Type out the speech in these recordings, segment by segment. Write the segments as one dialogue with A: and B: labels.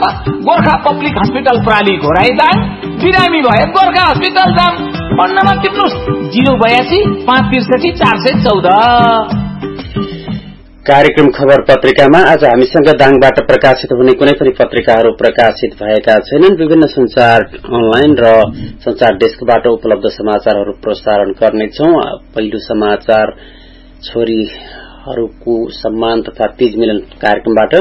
A: नेपालमा Gorkha public hospital प्राली घोराइदाङ, बिरामी भए गोर्खा हस्पिटल जाम। Phone number टिप्नुस् 082 563 414।
B: कार्यक्रम खबर पत्रिकामा आज हामीसँग दाङबाट प्रकाशित हुने कुनै पनि पत्रिकाहरू प्रकाशित भएका छैनन्। विभिन्न संचार अनलाइन र संचार डेस्कबाट उपलब्ध समाचारहरू प्रसारण गर्नेछौं। पहिलो समाचार छोरीहरूको सम्मान तथा तीज मिलन कार्यक्रमबाट।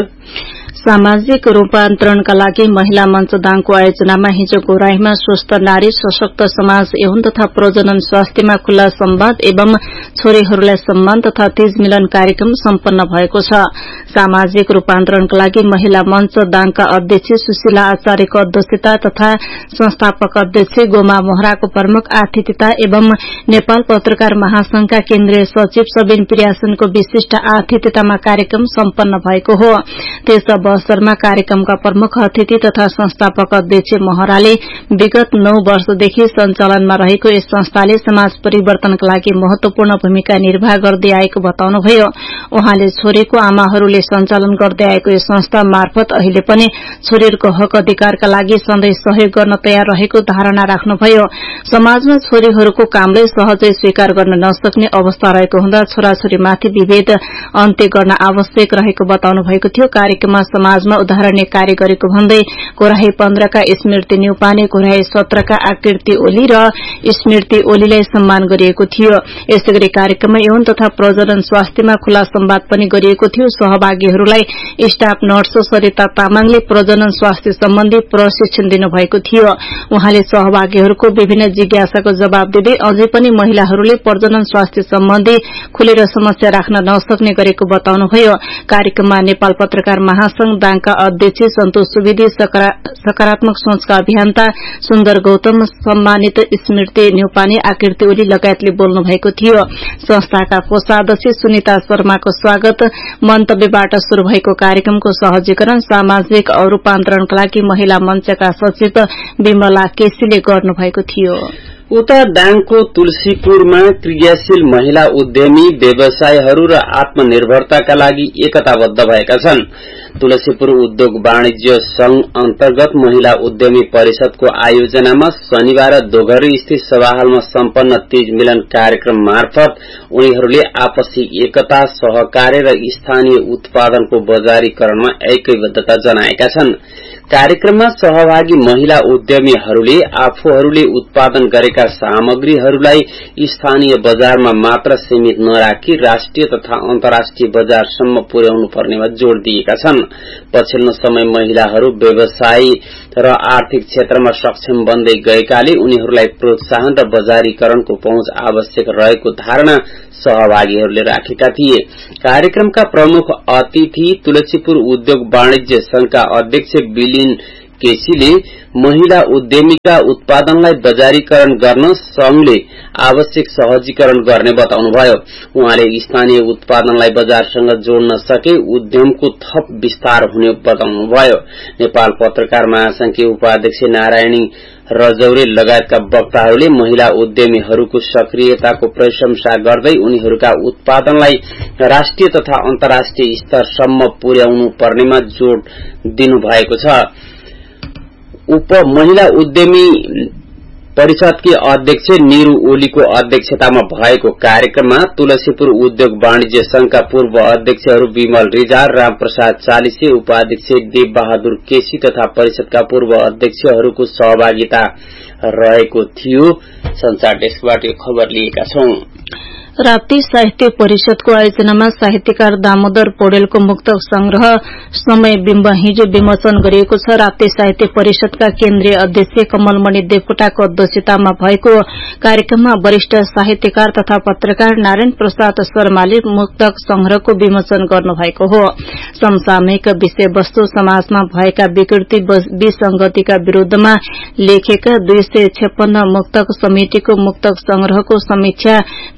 C: सामाजिक रूपान्तरणका लागि महिला मञ्च दाङको आयोजनामा हिजो घोराईमा स्वस्थ नारी सशक्त समाज यौन तथा प्रजनन स्वास्थ्यमा खुल्ला संवाद एवं छोरीहरूलाई सम्मान तथा तीज मिलन कार्यक्रम सम्पन्न भएको छ। सामाजिक रूपान्तरणका लागि महिला मञ्च दाङका अध्यक्ष सुशीला आचार्यको अध्यक्षता तथा संस्थापक अध्यक्ष गोमा मोहराको प्रमुख आतिथ्यता एवं नेपाल पत्रकार महासंघका केन्द्रीय सचिव सबिन प्रियासनको विशिष्ट आतिथ्यतामा कार्यक्रम सम्पन्न भएको हो। त्यस अवसरमा कार्यक्रमका प्रमुख अतिथि तथा संस्थापक अध्यक्ष मोहराले विगत 9 वर्षदेखि सञ्चालनमा रहेको यस संस्थाले समाज परिवर्तनका लागि महत्वपूर्ण भूमिका निर्वाह गर्दै आएको बताउनुभयो। उहाँले छोरीको आमाहरूले सञ्चालन गर्दै आएको यस संस्था मार्फत अहिले पनि छोरीहरूको हक अधिकारका लागि सधैँ सहयोग गर्न तयार रहेको धारणा राख्नुभयो। समाजमा छोरीहरूको कामलाई सहजै स्वीकार गर्न नसक्ने अवस्था रहेको हुँदा छोराछोरीमाथि विभेद अन्त्य गर्न आवश्यक रहेको बताउनु भएको थियो। कार्यक्रममा समाजमा उदाहरणीय कार्य गरेको भन्दै घोराई 15 का स्मृति न्यौपाने, घोराई 17 का आकृति ओली र स्मृति ओलीलाई सम्मान गरिएको थियो। यसैगरी कार्यक्रममा यौन तथा प्रजनन स्वास्थ्यमा खुला संवाद पनि गरिएको थियो। सहभागीहरूलाई स्टाफ नर्स सरिता तामाङले प्रजनन स्वास्थ्य सम्बन्धी प्रशिक्षण दिनुभएको थियो। उहाँले सहभागीहरूको विभिन्न जिज्ञासाको जवाब दिँदै अझै पनि महिलाहरूले प्रजनन स्वास्थ्य सम्बन्धी खुलेर समस्या राख्न नसक्ने गरेको बताउनुभयो। कार्यक्रममा नेपाल पत्रकार महासंघ दाङका अध्यक्ष सन्तोष सुवेदी, सकारात्मक सोचका अभियन्ता सुन्दर गौतम, सम्मानित स्मृति न्यौपाने, आकृति ओली लगायतले बोल्नु भएको थियो। संस्थाका कोषाध्यक्ष सुनिता शर्माको स्वागत मन्तव्यबाट शुरू भएको कार्यक्रमको सहजीकरण सामाजिक रूपान्तरणका लागि महिला मञ्चका सचिव विमला केसीले गर्नुभएको थियो।
B: उता दाङको तुलसीपुरमा क्रियाशील महिला उद्यमी व्यवसायहरू र आत्मनिर्भरताका लागि एकताबद्ध भएका छन्। तुलसीपुर उद्योग वाणिज्य संघ अन्तर्गत महिला उद्यमी परिषदको आयोजनामा शनिबार दोघरी स्थित सभाहालमा सम्पन्न तीज मिलन कार्यक्रम मार्फत उनीहरूले आपसी एकता, सहकार्य र स्थानीय उत्पादनको बजारीकरणमा ऐक्यबद्धता जनाएका छन्। कार्यक्रममा सहभागी महिला उद्यमीहरूले आफूहरूले उत्पादन गरेका सामग्रीहरूलाई स्थानीय बजारमा मात्र सीमित नराखी राष्ट्रिय तथा अन्तर्राष्ट्रिय बजारसम्म पुर्याउनु पर्नेमा जोड़ दिएका छन्। पछिल्लो समय महिलाहरू व्यवसाय र आर्थिक क्षेत्रमा सक्षम बन्दै गएकाले उनीहरूलाई प्रोत्साहन र बजारीकरणको पहुँच आवश्यक रहेको धारणा सहभागीहरूले राखेका थिए। कार्यक्रमका प्रमुख अतिथि तुलसीपुर उद्योग वाणिज्य संघका अध्यक्ष बिलिन केसीले महिला उद्यमीका उत्पादनलाई बजारीकरण गर्न संघले आवश्यक सहजीकरण गर्ने बताउनुभयो। उहाँले स्थानीय उत्पादनलाई बजारसँग जोड्न सके उद्यमको थप विस्तार हुने बताउनुभयो। नेपाल पत्रकार महासंघकी उपाध्यक्ष नारायणी रजौरे लगायतका वक्ताहरूले महिला उद्यमीहरूको सक्रियताको प्रशंसा गर्दै उनीहरूका उत्पादनलाई राष्ट्रिय तथा अन्तर्राष्ट्रिय स्तरसम्म पुर्याउनु पर्नेमा जोड़ दिनुभएको छ। महिला उद्यमी परिषदकी अध्यक्ष निरू ओलीको अध्यक्षतामा भएको कार्यक्रममा तुलसीपुर उद्योग वाणिज्य संघका पूर्व अध्यक्षहरू विमल रिजाल, रामप्रसाद चालिसे, उपाध्यक्ष देव बहादुर केसी तथा परिषदका पूर्व अध्यक्षहरूको सहभागिता रहेको थियो। संचार डेस्कबाट यो खबर लिएका छौं।
C: राप्ती साहित्य परिषदको आयोजनामा साहित्यकार दामोदर पौडेलको मुक्तक संग्रह समय बिम्ब हिजो विमोचन गरिएको छ। राप्ती साहित्य परिषदका केन्द्रीय अध्यक्ष कमलमणि देवकोटाको अध्यक्षतामा भएको कार्यक्रममा वरिष्ठ साहित्यकार तथा पत्रकार नारायण प्रसाद शर्माले मुक्तक संग्रहको विमोचन गर्नुभएको हो। समसामयिक विषयवस्तु, समाजमा भएका विकृति विसंगतिका विरूद्धमा लेखेका 256 मुक्तक समितिको मुक्तक संग्रहको समीक्षा नेपाल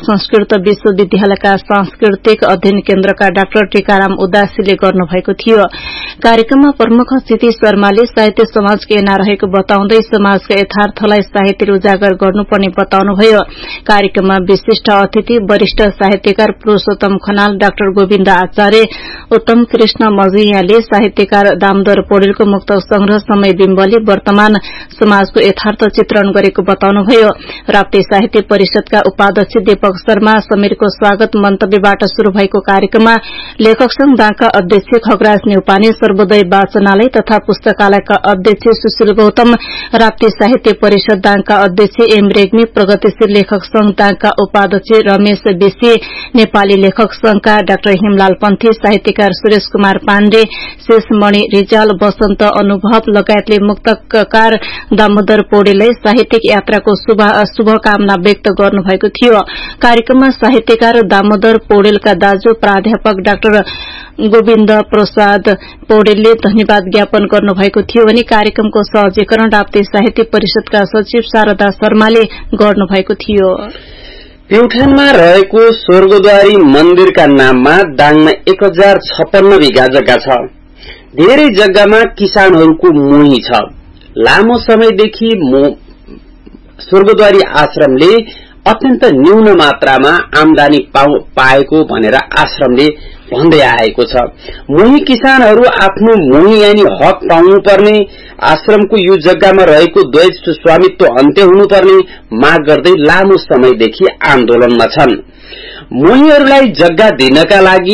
C: संस्कृत विश्वविद्यालयका सांस्कृतिक अध्ययन केन्द्रका डाक्टर टीकाराम उदासीले गर्नुभएको थियो। कार्यक्रममा प्रमुख अतिथि शर्माले साहित्य समाजको ऐना रहेको बताउँदै समाजका यथार्थलाई साहित्यले उजागर गर्नुपर्ने बताउनुभयो। कार्यक्रममा विशिष्ट अतिथि वरिष्ठ साहित्यकार पुरूषोत्तम खनाल, डाक्टर गोविन्द आचार्य, उत्तम कृष्ण मजुइयाले साहित्यकार दामोदर पौडेलको मुक्तक संग्रह समय बिम्बले वर्तमान समाजको यथार्थ चित्रण गरेको बताउनुभयो। राप्ती साहित्य परिषदका उपाध्यक्ष दीपक शर्मा समीरको स्वागत मन्तव्यबाट शुरू भएको कार्यक्रममा लेखक संघ दाङका अध्यक्ष खगराज न्यौपाने, सर्वोदय वाचनालय तथा पुस्तकालयका अध्यक्ष सुशील गौतम, राप्ती साहित्य परिषद दाङका अध्यक्ष एम रेग्मी, प्रगतिशील लेखक संघ दाङका उपाध्यक्ष रमेश बेसी, नेपाली लेखक संघका डाक्टर हिमलाल पन्थी, साहित्यकार सुरेश कुमार पाण्डे, शेषमणि रिजाल, वसन्त अनुभव लगायतले मुक्तकार दामोदर पौडेललाई साहित्यिक यात्राको शुभकामना व्यक्त गर्नुभएको थियो। कार्यक्रममा साहित्यकार दामोदर पौडेलका दाजु प्राध्यापक डाक्टर गोविन्द प्रसाद पौडेलले धन्यवाद ज्ञापन गर्नुभएको थियो भने कार्यक्रमको सहजीकरण राप्ती साहित्य परिषदका सचिव शारदा शर्माले गर्नुभएको थियो।
B: प्युठानमा रहेको स्वर्गद्वारी मन्दिरका नाममा दाङमा 1056 बिघा जग्गा छ। धेरै जग्गामा किसानहरूको मोही छ। लामो समयदेखि स्वर्गद्वारी आश्रमले अत्यन्त न्यून मात्रामा आमदानी पाएको भनेर आश्रमले भन्दै आएको छ। मोही किसानहरू आफ्नो मोही यानी हक पाउनुपर्ने, आश्रमको यो जग्गामा रहेको द्वैत स्वामित्व अन्त्य हुनुपर्ने माग गर्दै लामो समयदेखि आन्दोलनमा छन्। मोहीहरूलाई जग्गा दिनका लागि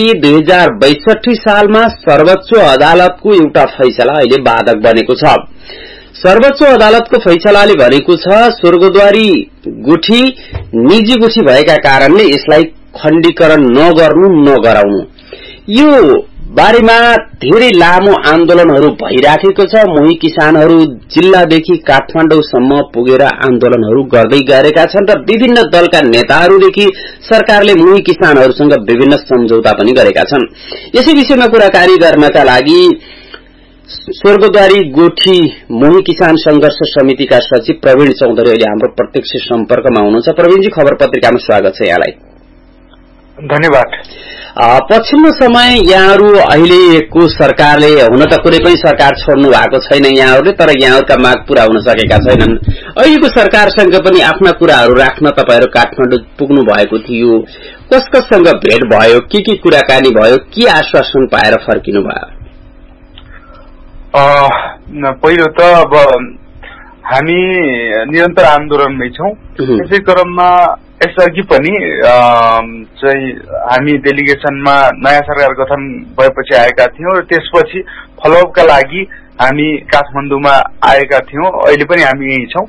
B: 2062 सालमा सर्वोच्च अदालतको एउटा फैसला अहिले बाधक बनेको छ। सर्वोच्च अदालतको फैसलाले भनेको छ स्वर्गद्वारी गुठी निजी गुठी भएका कारणले यसलाई खण्डीकरण नगर्नु नगराउनु। यो बारेमा धेरै लामो आन्दोलनहरू भइराखेको छ। मोही किसानहरू जिल्लादेखि काठमाडौँसम्म पुगेर आन्दोलनहरू गर्दै गरेका छन् र विभिन्न दलका नेताहरूदेखि सरकारले मोही किसानहरूसँग विभिन्न सम्झौता पनि गरेका छन्। यसै विषयमा कुराकानी गर्नका लागि स्वर्गद्वारी गोठी मोही किसान संघर्ष समितिका सचिव प्रवीण चौधरी अहिले हाम्रो प्रत्यक्ष सम्पर्कमा हुनुहुन्छ। प्रवीणजी, खबर पत्रिकामा स्वागत छ यहाँलाई।
D: धन्यवाद।
B: पछिल्लो समय यहाँहरू अहिलेको सरकारले, हुन त कुनै पनि सरकार छोड्नु भएको छैन यहाँहरूले, तर यहाँहरूका माग पूरा हुन सकेका छैनन्। अहिलेको सरकारसँग पनि आफ्ना कुराहरू राख्न तपाईहरू काठमाडौँ पुग्नु भएको थियो। कससँग भेट भयो, के कुराकानी भयो, के आश्वासन पाएर फर्किनु भयो?
D: पहिलो त अब हामी निरन्तर आन्दोलनमै छौं। त्यसै क्रममा यसअघि पनि चाहिँ हामी डेलिगेशनमा नयाँ सरकार गठन भएपछि आएका थियौं र त्यसपछि फलोअपका लागि हामी काठमाडौँमा आएका थियौं। अहिले पनि हामी यही छौं।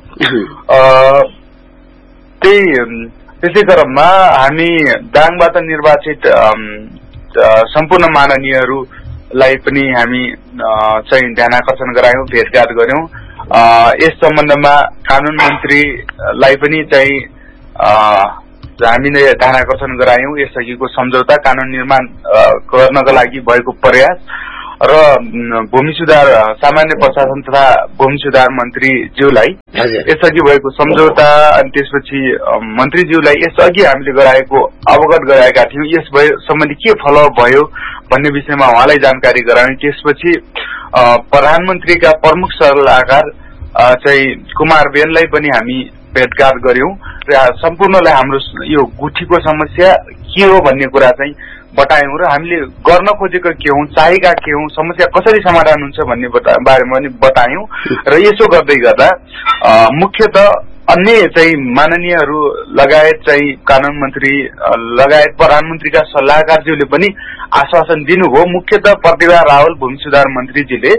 D: त्यसै क्रममा हामी दाङबाट निर्वाचित सम्पूर्ण माननीयहरूलाई पनि हामी चाहिँ ध्यानाकर्षण गरायौं, भेटघाट गर्यौं। यस सम्बन्धमा कानून मन्त्रीलाई पनि चाहिँ हामीले ध्यानाकर्षण गरायौं। यसअघिको सम्झौता, कानून निर्माण गर्नका लागि भएको प्रयास र भूमि सुधार, सामान्य प्रशासन तथा भूमि सुधार मन्त्रीज्यूलाई यसअघि भएको सम्झौता अनि त्यसपछि मन्त्रीज्यूलाई यसअघि हामीले गराएको अवगत गराएका थियौं। यस सम्बन्धी के फलोअप भयो भन्ने विषयमा उहाँलाई जानकारी गरायौं। त्यसपछि प्रधानमन्त्रीका प्रमुख सल्लाहकार चाहिँ कुमार बेनलाई पनि हामी भेटघाट गर्यौं र सम्पूर्णलाई हाम्रो यो गुठीको समस्या के हो भन्ने कुरा चाहिँ बतायौं र हामीले गर्न खोजेको के हौं, चाहेका के हौं, समस्या कसरी समाधान हुन्छ भन्ने बारेमा पनि बतायौं। र यसो गर्दै गर्दा मुख्यतः अन्य चाहिँ माननीयहरू लगायत चाहिँ कानून मन्त्री लगायत प्रधानमन्त्रीका सल्लाहकारज्यूले पनि आश्वासन दिनुभयो। मुख्यतः प्रतिभा रावल भूमि सुधार मन्त्रीजीले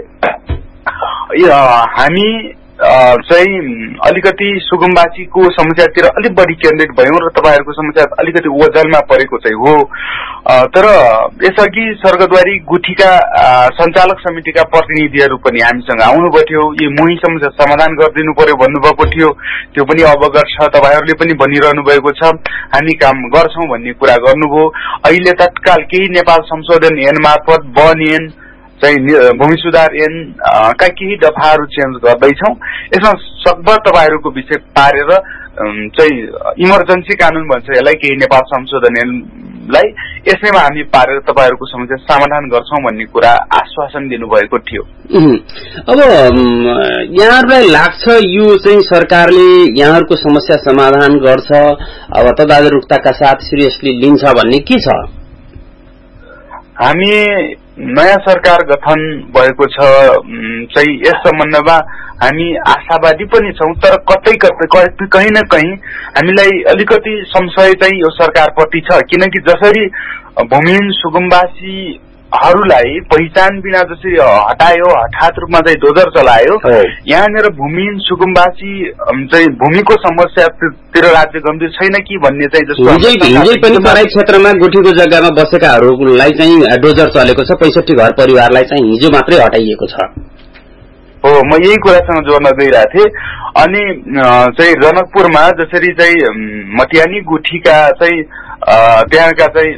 D: हामी चाहिँ अलिकति सुगमवासीको समस्यातिर अलिक बढी केन्द्रित भयौं र तपाईहरुको समस्या अलिकति ओझलमा परेको चाहिँ हो। तर यसअघि स्वर्गद्वारी गुठीका सञ्चालक समितिका प्रतिनिधिहरू पनि हामीसँग आउनुभएको थियो। यो मोही समस्या समाधान गरिदिनु पर्यो भन्नुभएको थियो। त्यो पनि अवगत छ, तपाईहरुले पनि भनिरहनु भएको छ हामी काम गर्छौं भन्ने कुरा गर्नुभयो। अहिले तत्काल केही नेपाल संशोधन ऐन मार्फत वन ऐन चाहिँ भूमि सुधार ऐन का केही दफाहरू चेन्ज गर्दैछौँ। यसमा सकभर तपाईहरूको विषय पारेर चाहिँ इमर्जेन्सी कानून भन्छ यसलाई, केही नेपाल संशोधन ऐनलाई यसैमा हामी पारेर तपाईहरूको समस्या समाधान गर्छौं भन्ने कुरा आश्वासन दिनुभएको थियो।
B: अब यहाँहरूलाई लाग्छ यो चाहिँ सरकारले यहाँहरूको समस्या समाधान गर्छ, अब तदारुकताका साथ सिरियसली लिन्छ भन्ने के छ?
D: हामी नयाँ सरकार गठन भएको छ चाहिँ यस सम्बन्धमा हामी आशावादी पनि छौं, तर कतै कहीं न कहीं हामीलाई अलिकति संशय चाहिँ यो सरकारप्रति छ। किनकि जसरी भूमिहीन सुकुम्बासीहरूलाई पहिचान बिना जसरी हटायो, हठात रूपमा चाहिँ डोजर चलायो, यहाँनिर भूमिहीन सुकुम्बासी चाहिँ भूमिको समस्यातिर राज्य गम्भीर छैन कि भन्ने चाहिँ जस्तो
B: हिजै पनि तराई क्षेत्रमा गुठीको जग्गामा बसेकाहरूलाई चाहिँ डोजर चलेको छ, 65 घर परिवारलाई चाहिँ हिजो मात्रै हटाइएको छ।
D: हो, म यही कुरासँग जोड्न गइरहेको थिएँ। अनि चाहिँ जनकपुरमा जसरी चाहिँ मटियानी गुठीका चाहिँ त्यहाँका चाहिँ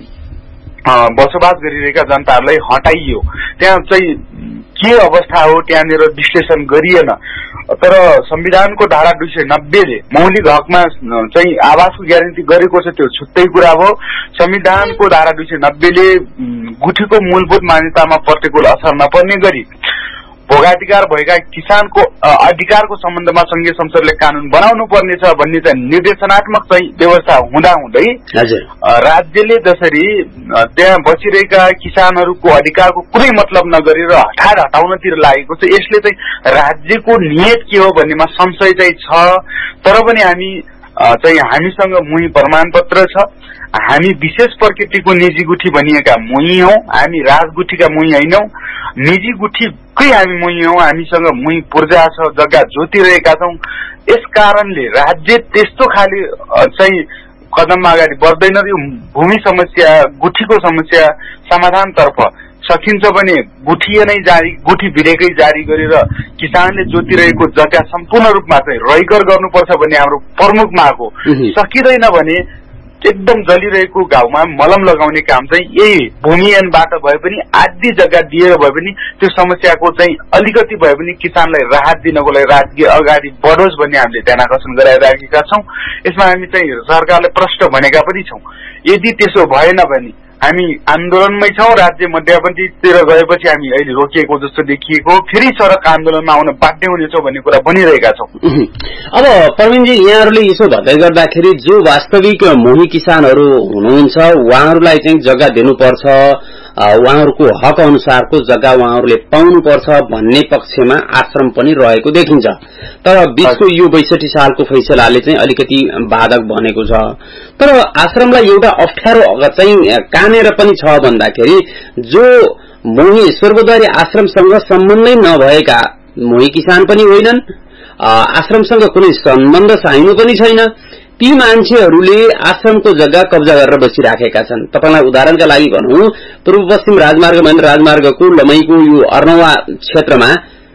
D: बसोबास गरिरहेका जनताहरूलाई हटाइयो, त्यहाँ चाहिँ के अवस्था हो त्यहाँनिर विश्लेषण गरिएन। तर संविधानको धारा 290 ले मौलिक हकमा चाहिँ आवासको ग्यारेन्टी गरेको छ, त्यो छुट्टै कुरा हो। संविधानको धारा 290 ले गुठीको मूलभूत मान्यतामा प्रतिकूल असर नपर्ने गरी भोगाधिकार भएका किसानको अधिकारको सम्बन्धमा संघीय संसदले कानून बनाउनु पर्नेछ भन्ने चाहिँ निर्देशनात्मक चाहिँ व्यवस्था हुँदाहुँदै राज्यले जसरी त्यहाँ बसिरहेका किसानहरूको अधिकारको कुनै मतलब नगरेर हटाउनतिर लागेको छ, यसले चाहिँ राज्यको नियत के हो भन्नेमा संशय चाहिँ छ। तर पनि हामी चाहिँ हामीसँग मुही प्रमाणपत्र छ, हामी विशेष प्रकृतिको निजी गुठी भनिएका मुही हौ, हामी राजगुठीका मुही हैनौं, निजी गुठीकै हामी मुही हौ, हामीसँग मुही पूर्जा छ, जग्गा जोतिरहेका छौं। यस कारणले राज्य त्यस्तो खाली चाहिँ कदम अगाडि बढ्दैन। यो भूमि समस्या, गुठीको समस्या समाधानतर्फ सकिन्छ भने गुठी भिरेकै जारी गरेर किसानले जोतिरहेको जग्गा सम्पूर्ण रूपमा चाहिँ रहिकर गर्नुपर्छ भन्ने हाम्रो प्रमुख माग हो। सकिँदैन भने एकदम जलिरहेको घाउमा मलम लगाउने काम चाहिँ यही भूमि ऐनबाट भए पनि आधी जग्गा दिएर भए पनि त्यो समस्याको चाहिँ अलिकति भए पनि किसानलाई राहत दिनको लागि राज्य अगाडि बढोस् भन्ने हामीले ध्यानाकर्षण गराइराखेका छौं। यसमा हामी चाहिँ सरकारलाई प्रश्न भनेका पनि छौं। यदि त्यसो भएन भने हामी आन्दोलनमै छौं। राज्य मध्यपन्थीतिर गएपछि हामी अहिले रोकिएको जस्तो देखिएको, फेरि सडक आन्दोलनमा आउन बाध्य हुनेछौं भन्ने कुरा भनिरहेका छौं।
B: अब प्रवीणजी, यहाँहरूले यसो भन्दै गर्दाखेरि जो वास्तविक मोही किसानहरू हुनुहुन्छ उहाँहरूलाई चाहिँ जग्गा दिनुपर्छ, उहाँहरूको हक अनुसारको जग्गा उहाँहरूले पाउनुपर्छ भन्ने पक्षमा आश्रम पनि रहेको देखिन्छ। तर बीचको यो 62 सालको फैसलाले चाहिँ अलिकति बाधक बनेको छ। तर आश्रमलाई एउटा अप्ठ्यारो चाहिँ कानेर पनि छ भन्दाखेरि जो मोही स्वर्गद्वारी आश्रमसँग सम्बन्धै नभएका मोही किसान पनि होइनन्, आश्रमसँग कुनै सम्बन्ध चाहिनु पनि छैन, ती मान्छेहरूले आश्रमको जग्गा कब्जा गरेर बसिराखेका छन्। तपाईलाई उदाहरणका लागि भनौं, पूर्व पश्चिम राजमार्ग महेन्द्र राजमार्गको लमैको यो अर्नवा क्षेत्रमा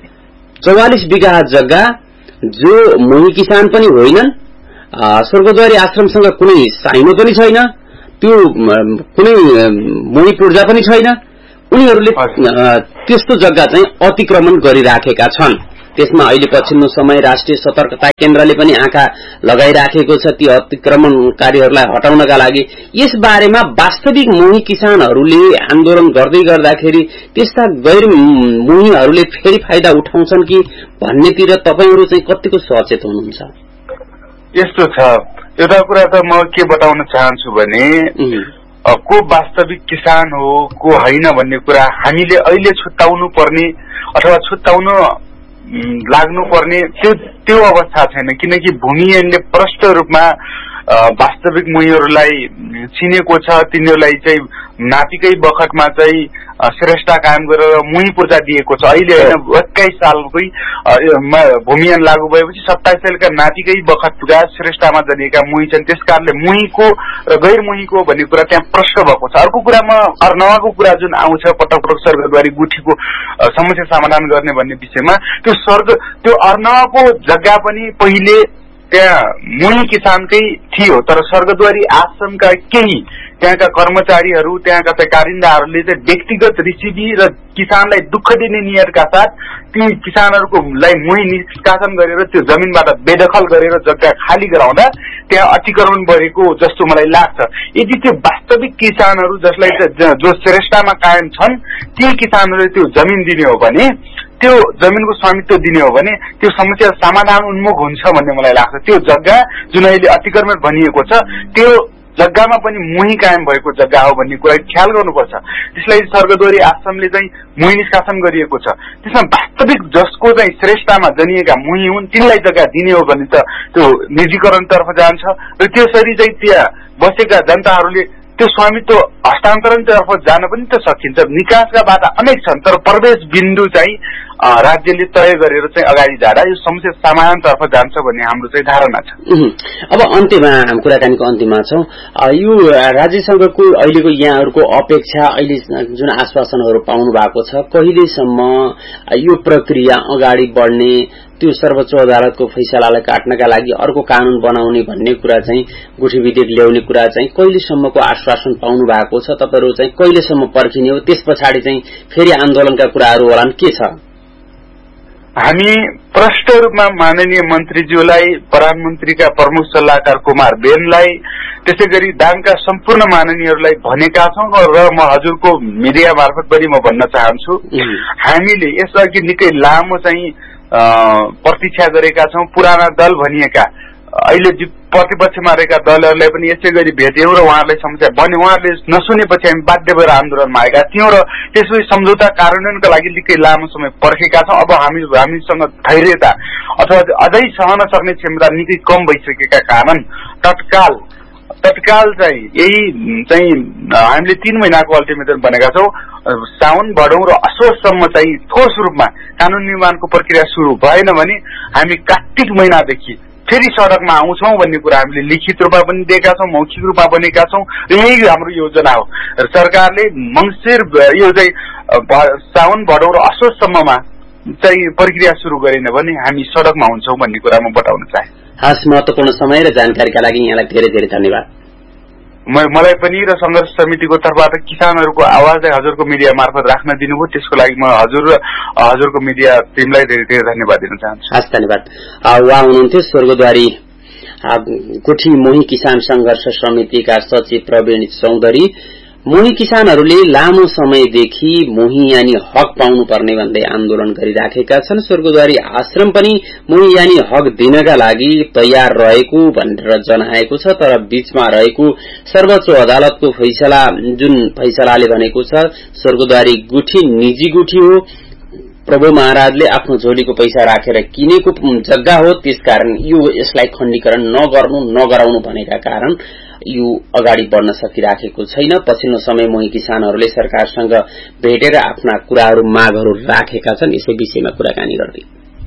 B: 44 बिघा जग्गा जो मोही किसान पनि होइनन्, स्वर्गद्वारी आश्रमसँग कुनै साइनो पनि छैन, त्यो कुनै मोही पूर्जा पनि छैन, उनीहरूले त्यस्तो जग्गा चाहिँ अतिक्रमण गरिराखेका छन्। त्यसमा अहिले पछिल्लो समय राष्ट्रिय सतर्कता केन्द्रले पनि आँखा लगाइराखेको छ ती अतिक्रमणकारीहरूलाई हटाउनका लागि। यस बारेमा वास्तविक मोही किसानहरूले आन्दोलन गर्दै गर्दाखेरि त्यस्ता गैर मोहीहरूले फेरि फाइदा उठाउँछन् कि भन्नेतिर तपाईहरू चाहिँ कतिको सचेत हुनुहुन्छ?
D: यस्तो छ, एउटा कुरा त म के बताउन चाहन्छु भने को वास्तविक किसान हो को होइन भन्ने कुरा हामीले अहिले छुट्याउनु पर्ने अथवा छुट्याउन लाग्नुपर्ने त्यो अवस्था छैन। किनकि भूमि ऐनले प्रष्ट रूपमा वास्तविक मोहीहरूलाई चिनेको छ, तिनीहरूलाई चाहिँ नातिकै बखतमा चाहिँ श्रेष्ठता कायम गरेर मोही पूर्जा दिएको छ। अहिले होइन 21 सालकै भूमि ऐन लागू भएपछि 27 सालका नातिकै बखतका श्रेष्ठतामा जन्मिएका मोही छन्। त्यसकारणले मोहीको र गैर मोहीको भन्ने कुरा त्यहाँ प्रश्न भएको छ। अर्को कुरामा अर्नवाको कुरा जुन आउँछ पटक पटक स्वर्गद्वारी गुठीको समस्या समाधान गर्ने भन्ने विषयमा, त्यो अर्नवाको जग्गा पनि पहिले त्यहाँ मोही किसानकै थियो, तर स्वर्गद्वारी आश्रमका केही त्यहाँका कर्मचारीहरू त्यहाँका चाहिँ कारिन्दाहरूले चाहिँ व्यक्तिगत रिसिभी र किसानलाई दुःख दिने नियतका साथ ती किसानहरूलाई मोही निष्कासन गरेर त्यो जमिनबाट बेदखल गरेर जग्गा खाली गराउँदा त्यहाँ अतिक्रमण बढेको जस्तो मलाई लाग्छ। यदि त्यो वास्तविक किसानहरू जसलाई जो श्रेष्ठतामा कायम छन् ती किसानहरूले त्यो जमिन दिने हो भने, त्यो जमिनको स्वामित्व दिने हो भने त्यो समस्या समाधान उन्मुख हुन्छ भन्ने मलाई लाग्छ। त्यो जग्गा जुन अहिले अतिक्रमण भनिएको छ त्यो जग्गामा पनि मोही कायम भएको जग्गा हो भन्ने कुरा ख्याल गर्नुपर्छ। त्यसलाई स्वर्गद्वारी आश्रमले चाहिँ मोही निष्कासन गरिएको छ, त्यसमा वास्तविक जसको चाहिँ श्रेष्ठतामा जनिएका मोही हुन् तिनलाई जग्गा दिने हो भने त त्यो निजीकरणतर्फ जान्छ र त्यसरी चाहिँ त्यहाँ बसेका जनताहरूले त्यो स्वामित्व हस्तान्तरणतर्फ जान पनि त सकिन्छ। निकासका बाटा अनेक छन् तर प्रवेश बिन्दु चाहिँ राज्यले तय गरेर चाहिँ अगाडि जाँदा यो समस्या समाधानतर्फ जान्छ भन्ने हाम्रो चाहिँ धारणा छ।
B: अब अन्त्यमा हामी कुराकानीको अन्त्यमा छौं। यो राज्यसँगको अहिलेको यहाँहरूको अपेक्षा, अहिले जुन आश्वासनहरू पाउनु भएको छ, कहिलेसम्म यो प्रक्रिया अगाडि बढ्ने, त्यो सर्वोच्च अदालतको फैसलालाई काट्नका लागि अर्को कानून बनाउने भन्ने कुरा चाहिँ, गुठी विधेयक ल्याउने कुरा चाहिँ कहिलेसम्मको आश्वासन पाउनु भएको छ? तपाईहरु चाहिँ कहिलेसम्म पर्खिने हो? त्यस पछाडि चाहिँ फेरि आन्दोलनका कुराहरू होलान्, के छ?
D: हामी प्रष्ट रूपमा माननीय मन्त्रीज्यूलाई, प्रधानमन्त्रीका प्रमुख सल्लाहकार कुमार बेनलाई, त्यसैगरी दाङका सम्पूर्ण माननीयहरूलाई भनेका छौं र म हजुरको मिडिया मार्फत पनि म भन्न चाहन्छु, हामीले यसअघि निकै लामो चाहिँ प्रतीक्षा गरेका छौं। पुराना दल भनिएका अहिले प्रतिपक्षमा रहेका दलहरूलाई पनि यसै गरी भेट्यौं र उहाँहरूलाई समस्या भने उहाँहरूले नसुनेपछि हामी बाध्य भएर आन्दोलनमा आएका थियौं र त्यसपछि सम्झौता कार्यान्वयनका लागि निकै लामो समय पर्खेका छौं। अब हामीसँग धैर्यता अथवा अझै सहन सक्ने क्षमता निकै कम भइसकेका कारण तत्काल चाहिँ यही चाहिँ हामीले 3 महिनाको अल्टिमेटम बनेका छौं। साउन, भदौ र असोजसम्म चाहिँ ठोस रूपमा कानून निर्माणको प्रक्रिया सुरु भएन भने हामी कार्तिक महिनादेखि फेरि सडकमा आउँछौं भन्ने कुरा हामीले लिखित रूपमा पनि दिएका छौं, मौखिक रूपमा बनेका छौं र यही हाम्रो योजना हो। र सरकारले मंसिर यो चाहिँ साउन, भदौ र असोजसम्ममा चाहिँ प्रक्रिया सुरु गरेन भने हामी सडकमा हुन्छौं भन्ने कुरा म बताउन चाहे।
B: हस्, महत्वपूर्ण समय र जानकारीका लागि यहाँलाई धेरै धेरै धन्यवाद।
D: मलाई पनि र संघर्ष समितिको तर्फबाट किसानहरूको आवाजलाई हजुरको मिडिया मार्फत राख्न दिनुभयो, त्यसको लागि म हजुर र हजुरको मिडिया टिमलाई धेरै धेरै धन्यवाद दिन चाहन्छु।
B: हस्, धन्यवाद। उहाँ हुनुहुन्थ्यो स्वर्गद्वारी गुठी मोही किसान संघर्ष समितिका सचिव प्रवीण चौधरी। मोही किसानहरूले लामो समयदेखि मोही यानी हक पाउनुपर्ने भन्दै आन्दोलन गरिराखेका छन्। स्वर्गद्वारी आश्रम पनि मोही यानी हक दिनका लागि तयार रहेको भनेर जनाएको छ, तर बीचमा रहेको सर्वोच्च अदालतको फैसला, जुन फैसलाले भनेको छ स्वर्गद्वारी गुठी निजी गुठी हो, प्रभु महाराजले आफ्नो झोलीको पैसा राखेर किनेको जग्गा हो, त्यसकारण यो यसलाई खण्डीकरण नगराउनु भनेका कारण यो अगाडि बढ्न सकिराखेको छैन। पछिल्लो समय मोही किसानहरूले सरकारसँग भेटेर आफ्ना कुराहरू, मागहरू राखेका छन्। यसै विषयमा कुराकानी गर्दै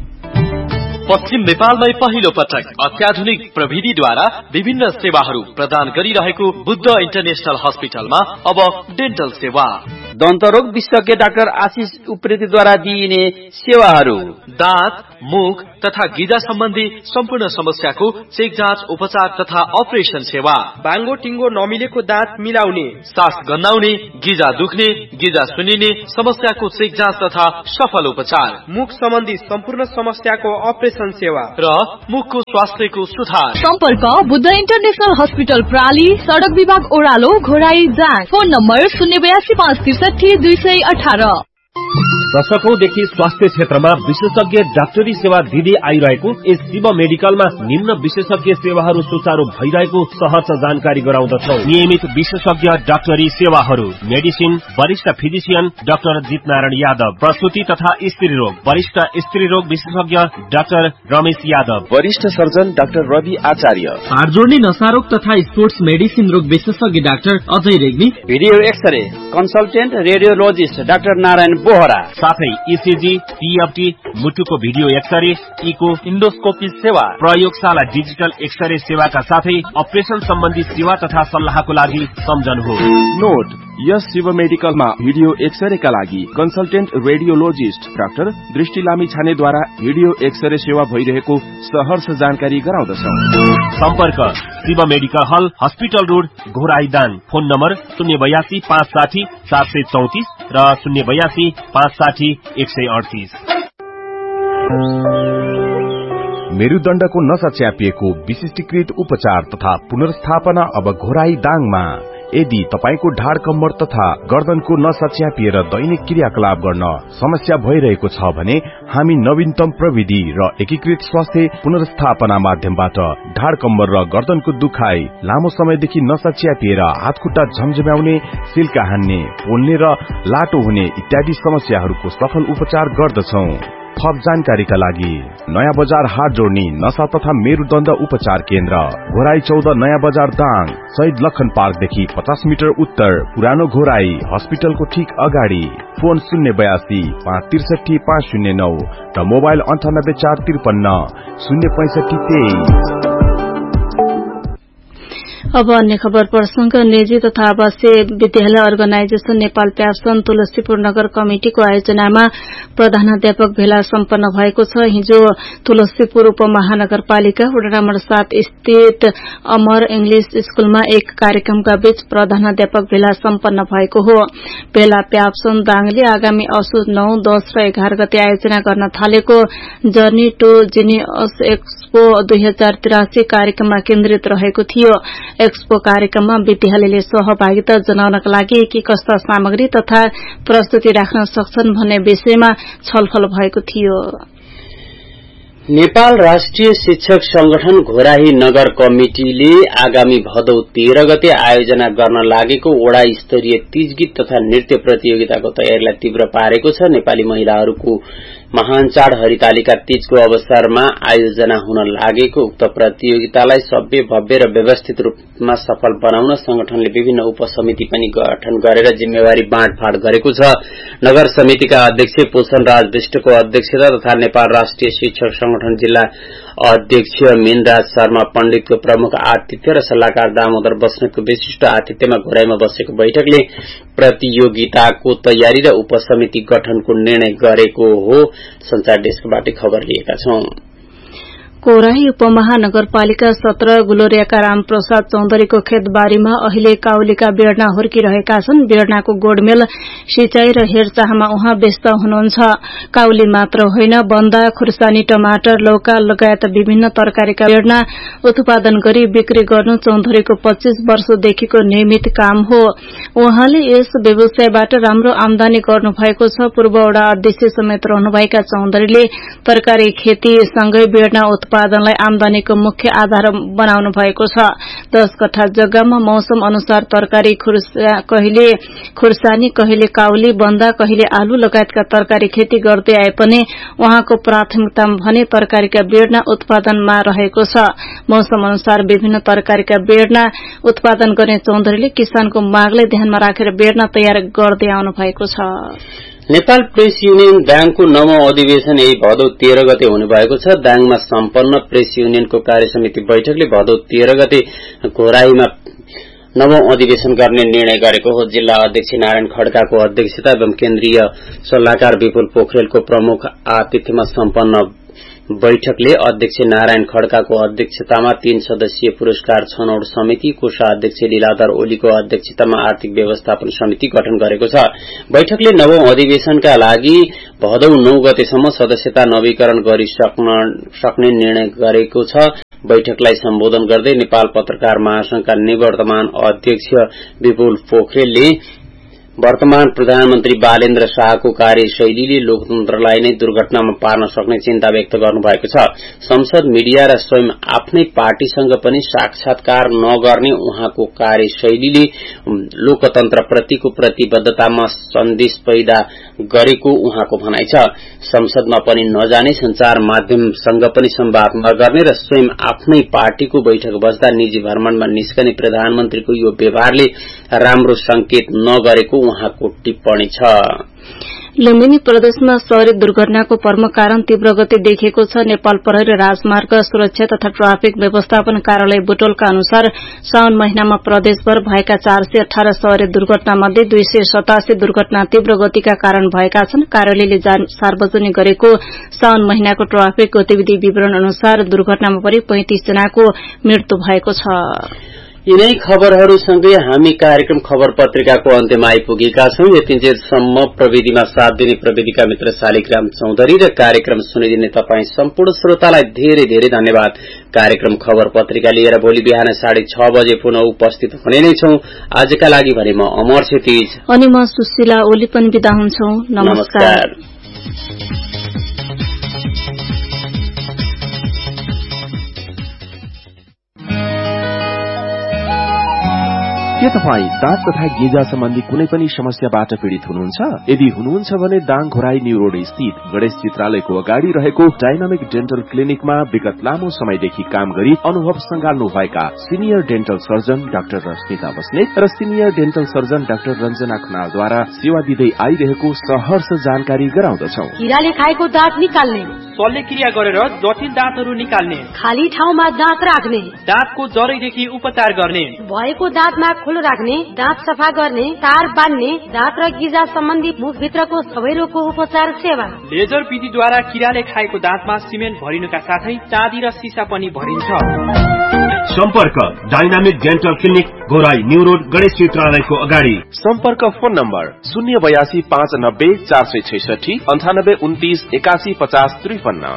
E: पश्चिम नेपालमै पहिलो पटक अत्याधुनिक प्रविधिद्वारा विभिन्न सेवाहरू प्रदान गरिरहेको बुद्ध इन्टरनेशनल हस्पिटलमा अब डेन्टल सेवा,
F: दन्तरोग विशेषज्ञ डाक्टर आशिष उप्रेतीद्वारा दिइने सेवाहरू,
E: दाँत, मुख तथा गिजा सम्बन्धी सम्पूर्ण समस्याको चेक जाँच, उपचार तथा अपरेसन सेवा,
F: बाङ्गो टिङ्गो नमिलेको दाँत मिलाउने,
E: सास गन्नाउने, गिजा दुख्ने, गिजा सुनिने समस्याको चेक जाँच तथा सफल उपचार,
F: मुख सम्बन्धी सम्पूर्ण समस्याको अपरेसन सेवा
E: र मुखको स्वास्थ्यको सुधार।
G: सम्पर्क बुद्ध इन्टरनेशनल हस्पिटल प्राली, सड़क विभाग ओह्रालो, घोराई जाँच। Phone number 082563218।
H: दशकौंदेखि स्वास्थ्य क्षेत्रमा विशेषज्ञ डाक्टरी सेवा दिँदै आइरहेको यस शिव मेडिकलमा निम्न विशेषज्ञ सेवाहरू सुचारू भइरहेको सहर्ष जानकारी गराउँदछौ। नियमित विशेषज्ञ डाक्टरी सेवाहरू, मेडिसिन, वरिष्ठ फिजिशियन डाक्टर जितनारायण यादव, प्रसुति तथा स्त्री रोग, वरिष्ठ स्त्री रोग विशेषज्ञ डाक्टर रमेश यादव,
I: वरिष्ठ सर्जन डाक्टर रवि आचार्य,
J: हाड जोड्ने नसारोग तथा स्पोर्ट्स मेडिसिन रोग विशेषज्ञ doctor Ajay Regmi,
F: video x-ray consultant radiologist doctor Narayan Bohra,
H: साथै इसिजी, टीएफटी, मुटुको भिडियो एक्सरे, इको,
F: इन्डोस्कोपी सेवा,
H: प्रयोगशाला डिजिटल एक्सरे सेवाका साथै अपरेसन सम्बन्धी सेवा तथा सल्लाहको लागि सम्झनुहोस्।
I: नोट, यस शिव मेडिकलमा भिडियो एक्सरे का लागि कन्सल्टेन्ट रेडियोलोजिस्ट डाक्टर दृष्टि लामिछानेद्वारा भिडियो एक्सरे सेवा भइरहेको सहर्ष जानकारी गराउँदछौ।
H: सम्पर्क शिव मेडिकल हल, हस्पिटल रोड, घोराईदाङ। फोन नम्बर 082 560 434 र 082 560 138।
K: मेरुदण्डको नसा च्यापिएको विशिष्टीकृत उपचार तथा पुनर्स्थापना अब घोराईदाङमा। यदि तपाईको ढाड कम्मर तथा गर्दनको नसा च्यापिएर दैनिक क्रियाकलाप गर्न समस्या भइरहेको छ भने हामी नवीनतम प्रविधि र एकीकृत स्वास्थ्य पुनर्स्थापना माध्यमबाट ढाड कम्मर र गर्दनको दुखाइ, लामो समयदेखि नसा च्यापिएर हातखुट्टा झमझम्याउने, सिल्का हान्ने, पोल्ने र लाटो हुने इत्यादि समस्याहरूको सफल उपचार गर्दछौ। थप जानकारीका लागि नयाँ बजार हाट जोड्ने नसा तथा मेरुदण्ड उपचार केन्द्र, घोराई 14 नयाँ बजार दाङ, शहीद लखन पार्कदेखि 50 मिटर उत्तर, पुरानो घोराई हस्पिटलको ठीक अगाडि। फोन 082 563 509 र मोबाइल 98 453 065 23।
C: अब अन्य खबर प्रसंग। निजी तथा आवासीय विद्यालय अर्गनाइजेशन नेपाल प्याप्सन तुलसीपुर नगर कमिटिको आयोजनामा प्रधानाध्यापक भेला सम्पन्न भएको छ। हिजो तुलसीपुर उपमहानगरपालिका वडा नम्बर 7 स्थित अमर इंग्लिश स्कूलमा एक कार्यक्रमका बीच प्रधानाध्यापक भेला सम्पन्न भएको हो। भेला प्याप्सन दाङले आगामी असोज 9, 10 र 11 गते आयोजना गर्न थालेको जर्नी टू जिनियस एक्सपो 2083 कार्यक्रममा केन्द्रित रहेको थियो। एक्सपो कार्यक्रममा विद्यालयले सहभागिता जनाउनका लागि के कस्ता सामग्री तथा प्रस्तुति राख्न सक्छन् भन्ने विषयमा छलफल भएको थियो।
B: नेपाल राष्ट्रिय शिक्षक संगठन घोराही नगर कमिटिले आगामी भदौ 13 गते आयोजना गर्न लागेको वडा स्तरीय तीज गीत तथा नृत्य प्रतियोगिताको तयारीलाई तीव्र पारेको छ। नेपाली महिलाहरूको महान चाड हरितालिका तीजको अवसरमा आयोजना हुन लागेको उक्त प्रतियोगितालाई सभ्य, भव्य र व्यवस्थित रूपमा सफल बनाउन संगठनले विभिन्न उपसमिति पनि गठन गरेर जिम्मेवारी बाँडफाँड गरेको छ। नगर समितिका अध्यक्ष पोषण राज विष्टको अध्यक्षता तथा नेपाल राष्ट्रिय शिक्षक संगठन जिल्ला अध्यक्ष मीनराज शर्मा पण्डितको प्रमुख आतिथ्य र सल्लाहकार दामोदर बस्नेतको विशिष्ट आतिथ्यमा घोराईमा बसेको बैठकले प्रतियोगिताको तयारी र उपसमिति गठनको निर्णय गरेको हो। संचार डेस्कबाट खबर लिएका छौं।
C: कोराही उपमहानगरपालिका 17 गुलोरियाका रामप्रसाद चौधरीको खेतबारीमा अहिले काउलीका बेर्ना हुर्किरहेका छन्। बेर्नाको गोडमेल, सिंचाई र हेरचाहमा उहाँ व्यस्त हुनुहुन्छ। काउली मात्र होइन, बन्दा, खुर्सानी, टमाटर, लौका लगायत विभिन्न तरकारीका बेर्ना उत्पादन गरी बिक्री गर्नु चौधरीको 25 वर्षदेखिको नियमित काम हो। उहाँले यस व्यवसायबाट राम्रो आमदानी गर्नु भएको छ। पूर्व वडा अध्यक्ष समेत रहनुभएका चौधरीले तरकारी खेती सँगै बेर्ना उत्पादनलाई आमदानीको मुख्य आधार बनाउनु भएको छ। 10 कट्ठा जग्गामा मौसम अनुसार तरकारी, कहिले खुर्सानी, कहिले काउली, बन्दा, कहिले आलु लगायतका तरकारी खेती गर्दै आए पनि उहाँको प्राथमिकता भने तरकारीका बेर्ना उत्पादनमा रहेको छ। मौसम अनुसार विभिन्न तरकारीका बेर्ना उत्पादन गर्ने चौधरीले किसानको मागलाई ध्यानमा राखेर बेर्ना तयार गर्दै आउनु भएको छ।
B: नेपाल प्रेस युनियन दाङको 9औं अधिवेशन यही भदौ 13 गते हुने भएको छ। दाङमा सम्पन्न प्रेस युनियनको कार्यसमिति बैठकले भदौ 13 गते घोराईमा 9औं अधिवेशन गर्ने निर्णय गरेको हो। जिल्ला अध्यक्ष नारायण खड्काको अध्यक्षता एवं केन्द्रीय सल्लाहकार विपुल पोखरेलको प्रमुख आतिथ्यमा सम्पन्न बैठकले अध्यक्ष नारायण खड्काको अध्यक्षतामा 3 सदस्यीय पुरस्कार छनौट समिति, कोषाध्यक्ष लीलाधर ओलीको अध्यक्षतामा आर्थिक व्यवस्थापन समिति गठन गरेको छ। बैठकले 9औं अधिवेशनका लागि भदौ 9 गतेसम्म सदस्यता नवीकरण गरिसक्ने निर्णय गरेको छ। बैठकलाई सम्बोधन गर्दै नेपाल पत्रकार महासंघका निवर्तमान अध्यक्ष विपुल पोखरेलले वर्तमान प्रधानमन्त्री बालेन्द्र शाहको कार्यशैलीले लोकतन्त्रलाई नै दुर्घटनामा पार्न सक्ने चिन्ता व्यक्त गर्नुभएको छ। संसद, मिडिया र स्वयं आफ्नै पार्टीसँग पनि साक्षात्कार नगर्ने उहाँको कार्यशैलीले लोकतन्त्रप्रतिको प्रतिबद्धतामा सन्देश पैदा गरेको उहाँको भनाइ छ। संसदमा पनि नजाने, संचार माध्यमसँग पनि संवाद नगर्ने र स्वयं आफ्नै पार्टीको बैठक बस्दा निजी भ्रमणमा निस्कने प्रधानमन्त्रीको यो व्यवहारले राम्रो संकेत नगरेको उहाँको टिप्पणी छ।
C: लुम्बिनी प्रदेशमा सवारी दुर्घटनाको प्रमुख कारण तीव्र गति देखिएको छ। नेपाल प्रहरी राजमार्ग सुरक्षा तथा ट्राफिक व्यवस्थापन कार्यालय बुटोलका अनुसार साउन महिनामा प्रदेशभर भएका 418 सवारी दुर्घटना मध्ये 287 दुर्घटना तीव्र गतिका कारण भएका छन्। कार्यालयले सार्वजनिक गरेको साउन महिनाको ट्राफिक गतिविधि विवरण अनुसार दुर्घटनामा परि 35 जनाको मृत्यु भएको छ।
B: यिनै खबरहरूसँगै हामी कार्यक्रम खबर पत्रिकाको अन्त्यमा आइपुगेका छौं। यतिन्जेलसम्म प्रविधिमा साथ दिने प्रविधिका मित्र शालिग्राम चौधरी र कार्यक्रम सुनिदिने तपाई सम्पूर्ण श्रोतालाई धेरै धेरै धन्यवाद। कार्यक्रम खबर पत्रिका लिएर भोलि बिहान 6:30 बजे पुनः उपस्थित हुने नै छौं। आजका लागि भने म अमर क्षितिज
C: अनि म सुशीला ओली पनि बिदा हुन्छौं। नमस्कार।
I: के तपाई दाँत तथा गेजा सम्बन्धी कुनै पनि समस्याबाट पीड़ित हुनुहुन्छ? यदि हुनुहुन्छ भने दाङ घोराई न्यू रोड स्थित गणेश चित्रालयको अगाडि रहेको डाइनामिक डेन्टल क्लिनिकमा विगत लामो समयदेखि काम गरी अनुभव संगाल्नु भएका senior dental surgeon doctor Rashmita Basnet र senior dental surgeon doctor Ranjana खनालद्वारा सेवा दिँदै आइरहेको सहर्ष जानकारी गराउँदछौ।
L: किराले खाएको दाँत निकाल्ने,
F: शल्यक्रिया गरेर जटिल दाँतहरू निकाल्ने,
L: खाली ठाउँमा दाँत राख्ने,
F: दाँतको जरैदेखि उपचार गर्ने,
L: भएको दाँतमा खुलो राख्ने, दाँत सफा गर्ने, तार बान्ने, दाँत र गिजा सम्बन्धी मुखभित्रको सबै रोगको उपचार सेवा।
F: लेजर विधिद्वारा किराले खाएको दाँतमा सिमेन्ट भरिनुका साथै चाँदी र सिसा पनि भरिन्छ।
H: सम्पर्क dynamic dental clinic Ghorahi new road Ganesh चित्रालयको अगाडि।
I: सम्पर्क फोन नम्बर 082 590 466 98 29 81 50 53।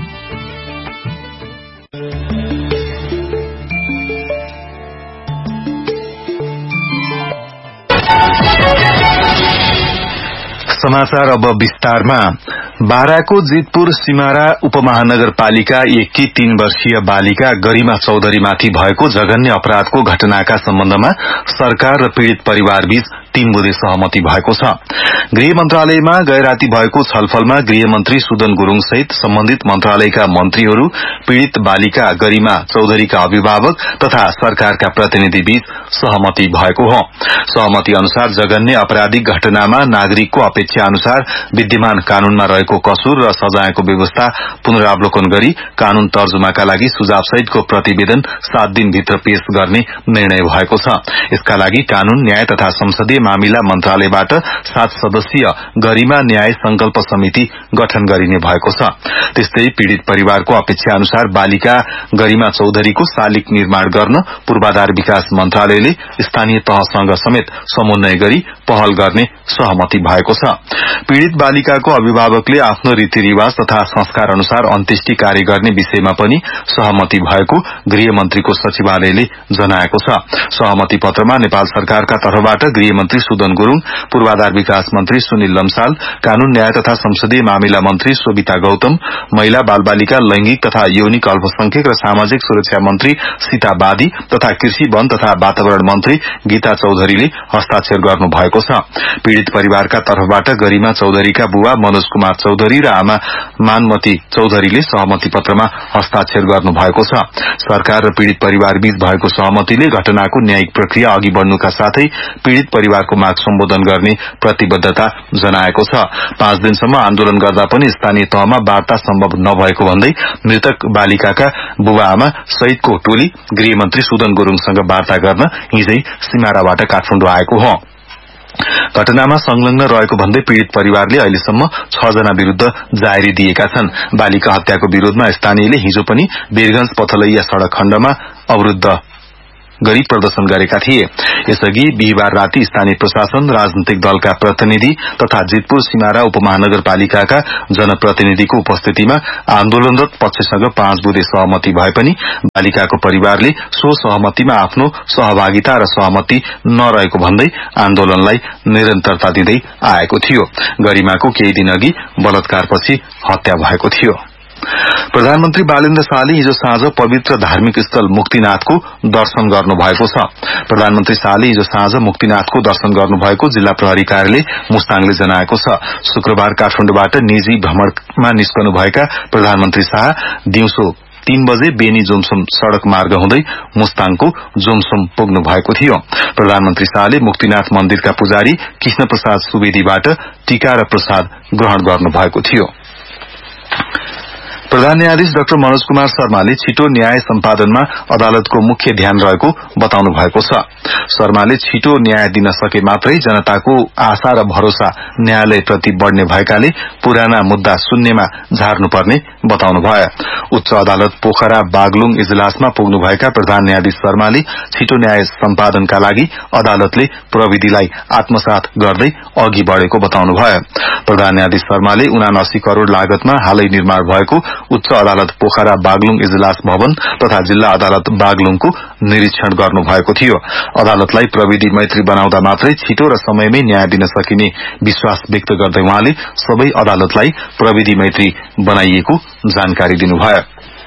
M: समाचार अब विस्तारमा। बाराको जितपुर सिमारा उपमहानगरपालिका 1 की 3 वर्षीय बालिका गरिमा चौधरीमाथि भएको जघन्य अपराधको घटनाका सम्बन्धमा सरकार र पीड़ित परिवारबीच 3 बुँदे सहमति भएको छ। गृह मन्त्रालयमा गए राति भएको छलफलमा गृहमन्त्री सुदन गुरूङ सहित सम्बन्धित मन्त्रालयका मन्त्रीहरू, पीड़ित बालिका गरिमा चौधरीका अभिभावक तथा सरकारका प्रतिनिधिबीच सहमति भएको हो। सहमति अनुसार जघन्य आपराधिक घटनामा नागरिकको अपेक्षा अनुसार विद्यमान कानूनमा रहेको कसुर र सजायको व्यवस्था पुनरावलोकन गरी कानून तर्जुमाका लागि सुझाव सहितको प्रतिवेदन 7 दिनभित्र पेश गर्ने निर्णय भएको छ। यसका लागि कानून, न्याय तथा संसदीय मामिला मन्त्रालयबाट 7 सदस्यीय गरिमा न्याय संकल्प समिति गठन गरिने भएको छ। त्यस्तै पीड़ित परिवारको अपेक्षा अनुसार बालिका गरिमा चौधरीको शालिग निर्माण गर्न पूर्वाधार विकास मन्त्रालयले स्थानीय तहसँग समेत समन्वय गरी पहल गर्ने सहमति भएको छ। पीड़ित बालिकाको अभिभावकले आफ्नो रीतिरिवाज तथा संस्कार अनुसार अन्त्येष्टि कार्य गर्ने विषयमा पनि सहमति भएको गृहमन्त्रीको सचिवालयले जनाएको छ। सहमति पत्रमा नेपाल सरकारका तर्फबाट गृहमन्त्री सुदन गुरूङ, पूर्वाधार विकास मन्त्री सुनिल लम्साल, कानून, न्याय तथा संसदीय मामिला मन्त्री सोभिता गौतम, महिला बालबालिका, लैंगिक तथा यौनिक अल्पसंख्यक र सामाजिक सुरक्षा मन्त्री सीता बादी तथा कृषि, वन तथा वातावरण मन्त्री गीता चौधरीले हस्ताक्षर गर्नु भएको छ। पीड़ित परिवारका तर्फबाट गरिमा चौधरीका बुबा मनोज कुमार चौधरी र आमा मानमती चौधरीले सहमति पत्रमा हस्ताक्षर गर्नु भएको छ। सरकार र पीड़ित परिवारबीच भएको सहमतिले घटनाको न्यायिक प्रक्रिया अघि बढ़नुका साथै पीड़ित परिवारको माग सम्बोधन गर्ने प्रतिबद्धता जनाएको छ। 5 दिनसम्म आन्दोलन गर्दा पनि स्थानीय तहमा वार्ता सम्भव नभएको भन्दै मृतक बालिकाका बुबा आमा सहितको टोली गृहमन्त्री सुदन गुरूङसँग वार्ता गर्न हिजै सिमाराबाट काठमाडौँ आएको हो। घटनामा संलग्न रहेको भन्दै पीड़ित परिवारले अहिलेसम्म 6 जना विरूद्ध जाहेरी दिएका छन्। बालिका हत्याको विरोधमा स्थानीयले हिजो पनि वीरगंज पथलैया सड़क खण्डमा अवरुद्ध गरी प्रदर्शन गरेका थिए। यसअघि बिहिबार राति स्थानीय प्रशासन, राजनैतिक दलका प्रतिनिधि तथा जितपुर सिमारा उपमहानगरपालिकाका जनप्रतिनिधिको उपस्थितिमा आन्दोलनरत पक्षसँग 5 बुँदे सहमति भए पनि बालिकाको परिवारले सो सहमतिमा आफ्नो सहभागिता र सहमति नरहेको भन्दै आन्दोलनलाई निरन्तरता दिँदै आएको थियो। गरिमाको केही दिनअघि बलात्कारपछि हत्या भएको थियो। प्रधानमन्त्री बालेन्द्र शाहले हिजो साँझ पवित्र धार्मिक स्थल मुक्तिनाथको दर्शन गर्नुभएको छ। प्रधानमन्त्री शाहले हिजो साँझ मुक्तिनाथको दर्शन गर्नुभएको जिल्ला प्रहरी कार्यालय मुस्ताङले जनाएको छ। शुक्रबार काठमाडौँबाट निजी भ्रमणमा निस्कनुभएका प्रधानमन्त्री शाह दिउँसो 3 बजे बेनी जोमसोम सड़क मार्ग हुँदै मुस्ताङको जोमसोम पुग्नु भएको थियो। प्रधानमन्त्री शाहले मुक्तिनाथ मन्दिरका पुजारी कृष्ण प्रसाद सुवेदीबाट टीका र प्रसाद ग्रहण गर्नुभएको थियो। प्रधान न्यायाधीश डाक्टर मनोज कुमार शर्माले छिटो न्याय सम्पादनमा अदालतको मुख्य ध्यान रहेको बताउनु भएको छ। शर्माले छिटो न्याय दिन सके मात्रै जनताको आशा र भरोसा न्यायालयप्रति बढ़ने भएकाले पुराना मुद्दा शून्यमा झार्नुपर्ने बताउनुभयो। उच्च अदालत पोखरा बागलुङ इजलासमा पुग्नुभएका प्रधान न्यायाधीश शर्माले छिटो न्याय सम्पादनका लागि अदालतले प्रविधिलाई आत्मसात गर्दै अघि बढ़ेको बताउनुभयो। प्रधान न्यायाधीश शर्माले 79 करोड़ लागतमा हालै निर्माण भएको उच्च अदालत पोखरा बागलुङ इजलास भवन तथा जिल्ला अदालत बागलुङको निरीक्षण गर्नुभएको थियो। अदालतलाई प्रविधि मैत्री बनाउँदा मात्रै छिटो र समयमै न्याय दिन सकिने विश्वास व्यक्त गर्दै उहाँले सबै अदालतलाई प्रविधि मैत्री बनाइएको जानकारी दिनुभयो।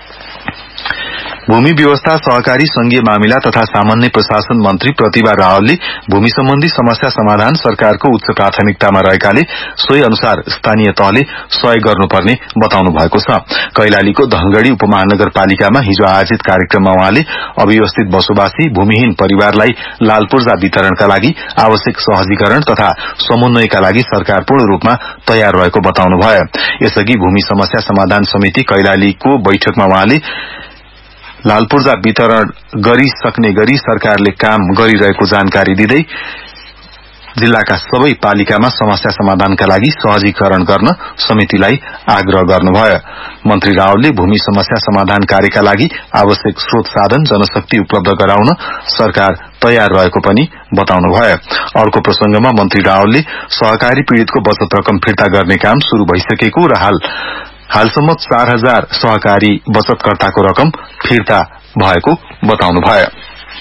M: भूमि व्यवस्था सहकारी संघीय मामिला तथा सामान्य प्रशासन मन्त्री प्रतिभा रावलले भूमि सम्बन्धी समस्या समाधान सरकारको उच्च प्राथमिकतामा रहेकाले सोही अनुसार स्थानीय तहले सहयोग गर्नुपर्ने बताउनु भएको छ। कैलालीको धनगढ़ी उपमहानगरपालिकामा हिजो आयोजित कार्यक्रममा उहाँले अव्यवस्थित बसोबासी भूमिहीन परिवारलाई लाल पूर्जा वितरणका लागि आवश्यक सहजीकरण तथा समन्वयका लागि सरकार पूर्ण रूपमा तयार रहेको बताउनुभयो। यसअघि भूमि समस्या समाधान समिति कैलालीको बैठकमा उहाँले लाल पूर्जा वितरण गरिसक्ने गरी सरकारले काम गरिरहेको जानकारी दिँदै जिल्लाका सबै पालिकामा समस्या समाधानका लागि सहजीकरण गर्न समितिलाई आग्रह गर्नुभयो। मन्त्री रावलले भूमि समस्या समाधान कार्यका लागि आवश्यक स्रोत साधन जनशक्ति उपलब्ध गराउन सरकार तयार रहेको पनि बताउनुभयो। अर्को प्रसंगमा मन्त्री रावलले सहकारी पीड़ितको बचत रकम फिर्ता गर्ने काम शुरू भइसकेको र हालसम्म 4000 सहकारी बचतकर्ताको रकम फिर्ता भएको बताउनुभयो।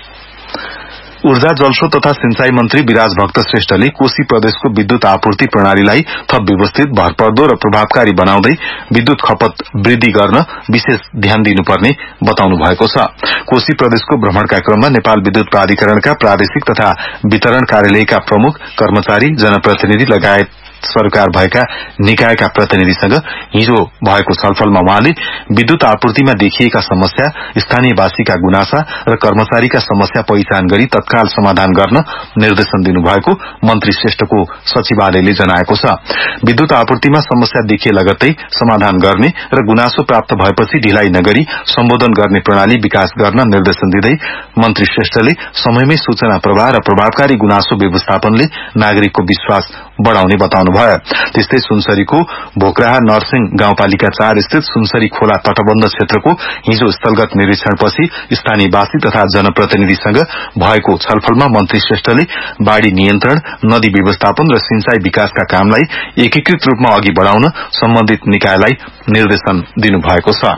M: ऊर्जा जलस्रोत तथा सिंचाई मन्त्री विराज भक्त श्रेष्ठले कोशी प्रदेशको विद्युत आपूर्ति प्रणालीलाई थप व्यवस्थित भरपर्दो र प्रभावकारी बनाउँदै विद्युत खपत वृद्धि गर्न विशेष ध्यान दिनुपर्ने बताउनु भएको छ। कोशी प्रदेशको भ्रमणका क्रममा नेपाल विद्युत प्राधिकरणका प्रादेशिक तथा वितरण कार्यालयका प्रमुख कर्मचारी जनप्रतिनिधि लगायत सरकार भएका निकायका प्रतिनिधिसँग हिजो भएको छलफलमा उहाँले विद्युत आपूर्तिमा देखिएका समस्या, स्थानीयवासीका गुनासा र कर्मचारीका समस्या पहिचान गरी तत्काल समाधान गर्न निर्देशन दिनुभएको मन्त्री श्रेष्ठको सचिवालयले जनाएको छ। विद्युत आपूर्तिमा समस्या देखिए लगत्तै समाधान गर्ने र गुनासो प्राप्त भएपछि ढिलाइ नगरी सम्बोधन गर्ने प्रणाली विकास गर्न निर्देशन दिँदै मन्त्री श्रेष्ठले समयमै सूचना प्रवाह र प्रभावकारी गुनासो व्यवस्थापनले नागरिकको विश्वास बढ़ाउने बताउनुभयो। त्यस्तै सुनसरीको भोकराहा नरसिंह गाउँपालिका 4 स्थित सुनसरी खोला तटबन्ध क्षेत्रको हिजो स्थलगत निरीक्षणपछि स्थानीयवासी तथा जनप्रतिनिधिसँग भएको छलफलमा मन्त्री श्रेष्ठले बाढ़ी नियन्त्रण, नदी व्यवस्थापन र सिंचाई विकासका कामलाई एकीकृत रूपमा अघि बढ़ाउन सम्बन्धित निकायलाई निर्देशन दिनुभएको छ।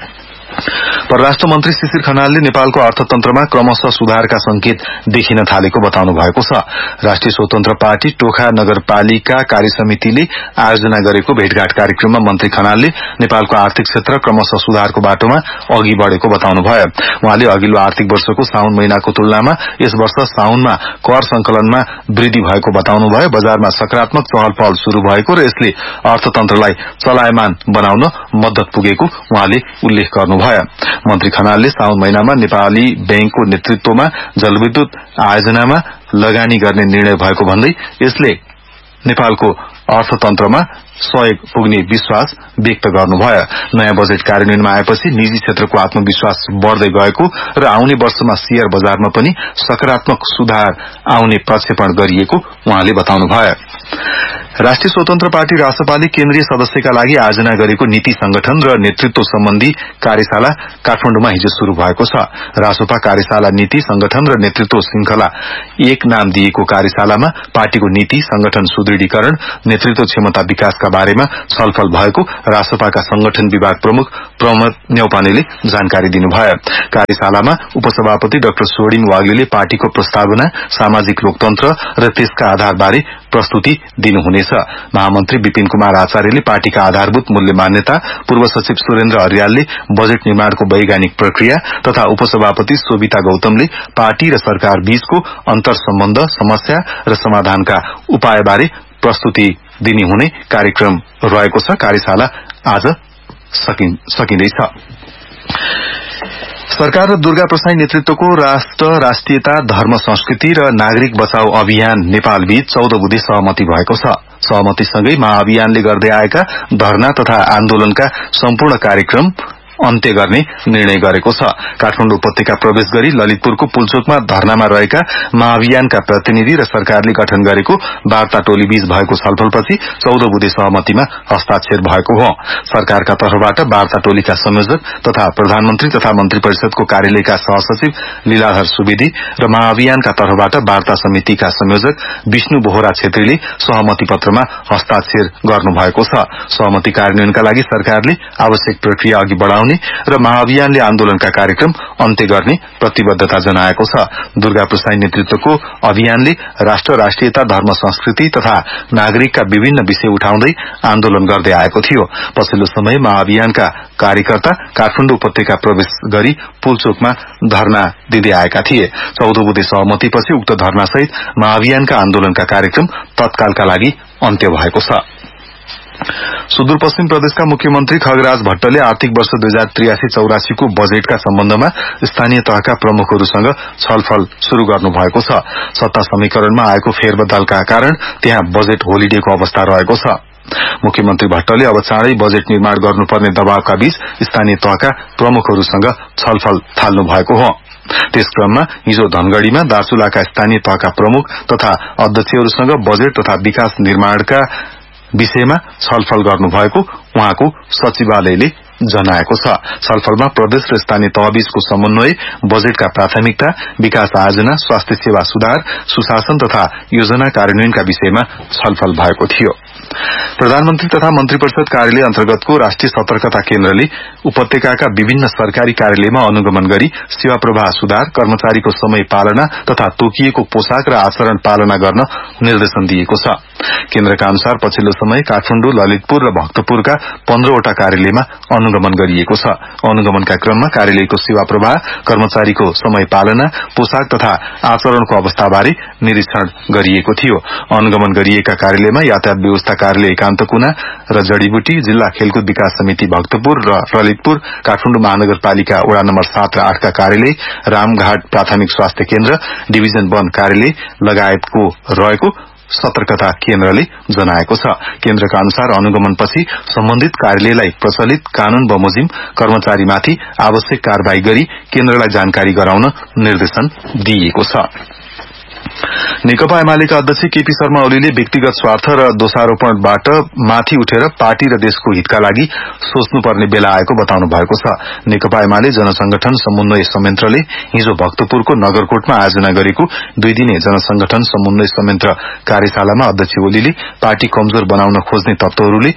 M: परराष्ट्र मन्त्री शिशिर खनालले नेपालको अर्थतन्त्रमा क्रमशः सुधारका संकेत देखिन थालेको बताउनु भएको छ। राष्ट्रिय स्वतन्त्र पार्टी टोखा नगरपालिका कार्यसमितिले आयोजना गरेको भेटघाट कार्यक्रममा मन्त्री खनालले नेपालको आर्थिक क्षेत्र क्रमशः सुधारको बाटोमा अघि बढ़ेको बताउनुभयो। उहाँले अघिल्लो आर्थिक वर्षको साउन महिनाको तुलनामा यस वर्ष साउनमा कर संकलनमा वृद्धि भएको बताउनुभयो। बजारमा सकारात्मक चहल पहल शुरू भएको र यसले अर्थतन्त्रलाई चलायमान बनाउन मद्दत पुगेको उहाँले उल्लेख गर्नुभयो। मन्त्री खनालले साउन महिनामा नेपाली बैंकको नेतृत्वमा जलविद्युत आयोजनामा लगानी गर्ने निर्णय भएको भन्दै यसले नेपालको अर्थतन्त्रमा सहयोग पुग्ने विश्वास व्यक्त गर्नुभयो। नयाँ बजेट कार्यान्वयनमा आएपछि निजी क्षेत्रको आत्मविश्वास बढ़दै गएको र आउने वर्षमा शेयर बजारमा पनि सकारात्मक सुधार आउने प्रक्षेपण गरिएको उहाँले बताउनुभयो। राष्ट्रिय स्वतन्त्र पार्टी रासपाले केन्द्रीय सदस्यका लागि आयोजना गरेको नीति संगठन र नेतृत्व सम्बन्धी कार्यशाला काठमाडौँमा हिजो शुरू भएको छ। रासोपा कार्यशाला नीति संगठन र नेतृत्व श्रृंखला एक नाम दिएको कार्यशालामा पार्टीको नीति संगठन सुदृढीकरण, नेतृत्व क्षमता विकासका बारेमा छलफल भएको रासोपाका संगठन विभाग प्रमुख प्रमोद न्यौपानेले जानकारी दिनुभयो। कार्यशालामा उपसभापति डाक्टर स्वर्णिम वाग्लेले पार्टीको प्रस्तावना, सामाजिक लोकतन्त्र र त्यसका आधारबारे प्रस्तुति दिनुहुनेछ। महामन्त्री विपिन कुमार आचार्यले पार्टीका आधारभूत मूल्य मान्यता, पूर्व सचिव सुरेन्द्र अर्यालले बजेट निर्माणको वैज्ञानिक प्रक्रिया तथा उपसभापति शोभिता गौतमले पार्टी र सरकार बीचको अन्तर सम्बन्ध, समस्या र समाधानका उपायबारे प्रस्तुति दिने हुने कार्यक्रम रहेको छ। कार्यशाला आज सकिँदैछ। सरकार र दुर्गा प्रसाई नेतृत्वको राष्ट्रियता, धर्म, संस्कृति र नागरिक बचाउ अभियान नेपाल बीच 14 बुँदे सहमति भएको छ। सहमतिसँगै महाअभियानले गर्दै आएका धरना तथा आन्दोलनका सम्पूर्ण कार्यक्रम अन्त्य गर्ने निर्णय गरेको छ। काठमाडौँ उपत्यका प्रवेश गरी ललितपुरको पुल्चोकमा धरनामा रहेका महाअभियानका प्रतिनिधि र सरकारले गठन गरेको वार्ता टोली बीच भएको छलफलपछि 14 बुँदे सहमतिमा हस्ताक्षर भएको हो। सरकारका तर्फबाट वार्ता टोलीका संयोजक तथा प्रधानमन्त्री तथा मन्त्री परिषदको कार्यालयका सहसचिव लीलाधर सुवेदी र महाअभियानका तर्फबाट वार्ता समितिका संयोजक विष्णु बोहरा छेत्रीले सहमति पत्रमा हस्ताक्षर गर्नुभएको छ। सहमति कार्यान्वयनका लागि सरकारले आवश्यक प्रक्रिया अघि बढाउने र महाअभियानले आन्दोलनका कार्यक्रम अन्त्य गर्ने प्रतिबद्धता जनाएको छ। दुर्गा प्रसाई नेतृत्वको अभियानले राष्ट्र, राष्ट्रियता, धर्म, संस्कृति तथा नागरिकका विभिन्न विषय उठाउँदै आन्दोलन गर्दै आएको थियो। पछिल्लो समय महाअभियानका कार्यकर्ता काठमाडौँ उपत्यका प्रवेश गरी पुल्चोकमा धरना दिँदै आएका थिए। 14 बुँदे सहमतिपछि उक्त धरनासहित महाअभियानका आन्दोलनका कार्यक्रम तत्कालका लागि अन्त्य भएको छ। सुदूरपश्चिम प्रदेशका मुख्यमन्त्री खगराज भट्टले आर्थिक वर्ष 2083-84 को बजेटका सम्बन्धमा स्थानीय तहका प्रमुखहरूसँग छलफल शुरू गर्नु भएको छ। सत्ता समीकरणमा आएको फेरबदलका कारण त्यहाँ बजेट होलिडेको अवस्था रहेको छ। मुख्यमन्त्री भट्टले अब चाँडै बजेट निर्माण गर्नुपर्ने दबावका बीच स्थानीय तहका प्रमुखहरूसँग छलफल थाल्नु भएको हो। त्यसक्रममा हिजो धनगढ़ीमा दार्चुलाका स्थानीय तहका प्रमुख तथा अध्यक्षहरूसँग बजेट तथा विकास निर्माणका विषयमा छलफल गर्नुभएको उहाँको सचिवालयले जनाएको छ। छलफलमा प्रदेश र स्थानीय तहबीचको समन्वय, बजेटका प्राथमिकता, विकास आयोजना, स्वास्थ्य सेवा सुधार, सुशासन तथा योजना कार्यान्वयनका विषयमा छलफल भएको थियो। प्रधानमन्त्री तथा मन्त्री परिषद कार्यालय अन्तर्गतको राष्ट्रिय सतर्कता केन्द्रले उपत्यकाका विभिन्न सरकारी कार्यालयमा अनुगमन गरी सेवा प्रवाह सुधार, कर्मचारीको समय पालना तथा तोकिएको पोशाक र आचरण पालना गर्न निर्देशन दिएको छ। केन्द्रका अनुसार पछिल्लो समय काठमाडौँ, ललितपुर र भक्तपुरका 15 वटा कार्यालयमा अनुगमन गरिएको छ। अनुगमनका क्रममा कार्यालयको सेवा प्रवाह, कर्मचारीको समय पालना, पोशाक तथा आचरणको अवस्थाबारे निरीक्षण गरिएको थियो। अनुगमन गरिएका कार्यालयमा यातायात व्यवस्था कार्यालय एकान्त कुना र जड़ीबुटी, जिल्ला खेलकुद विकास समिति भक्तपुर र ललितपुर, काठमाडौँ महानगरपालिका वडा नम्बर 7 र 8 का कार्यालय, रामघाट प्राथमिक स्वास्थ्य केन्द्र, डिभिजन 1 कार्यालय लगायतको रहेको सतर्कता केन्द्रले जनाएको छ। केन्द्रका अनुसार अनुगमनपछि सम्बन्धित कार्यालयलाई प्रचलित कानून बमोजिम कर्मचारीमाथि आवश्यक कार्यवाही गरी केन्द्रलाई जानकारी गराउन निर्देशन दिइएको छ। नेकपा एमालेका अध्यक्ष केपी शर्मा ओलीले व्यक्तिगत स्वार्थ र दोषारोपणबाट माथि उठेर पार्टी र देशको हितका लागि सोच्नुपर्ने बेला आएको बताउनु भएको छ। नेकपा एमाले जनसंगठन समन्वय संयन्त्रले हिजो भक्तपुरको नगरकोटमा आयोजना गरेको 2 दिने जनसंगठन समन्वय संयन्त्र कार्यशालामा अध्यक्ष ओलीले पार्टी कमजोर बनाउन खोज्ने तत्वहरूले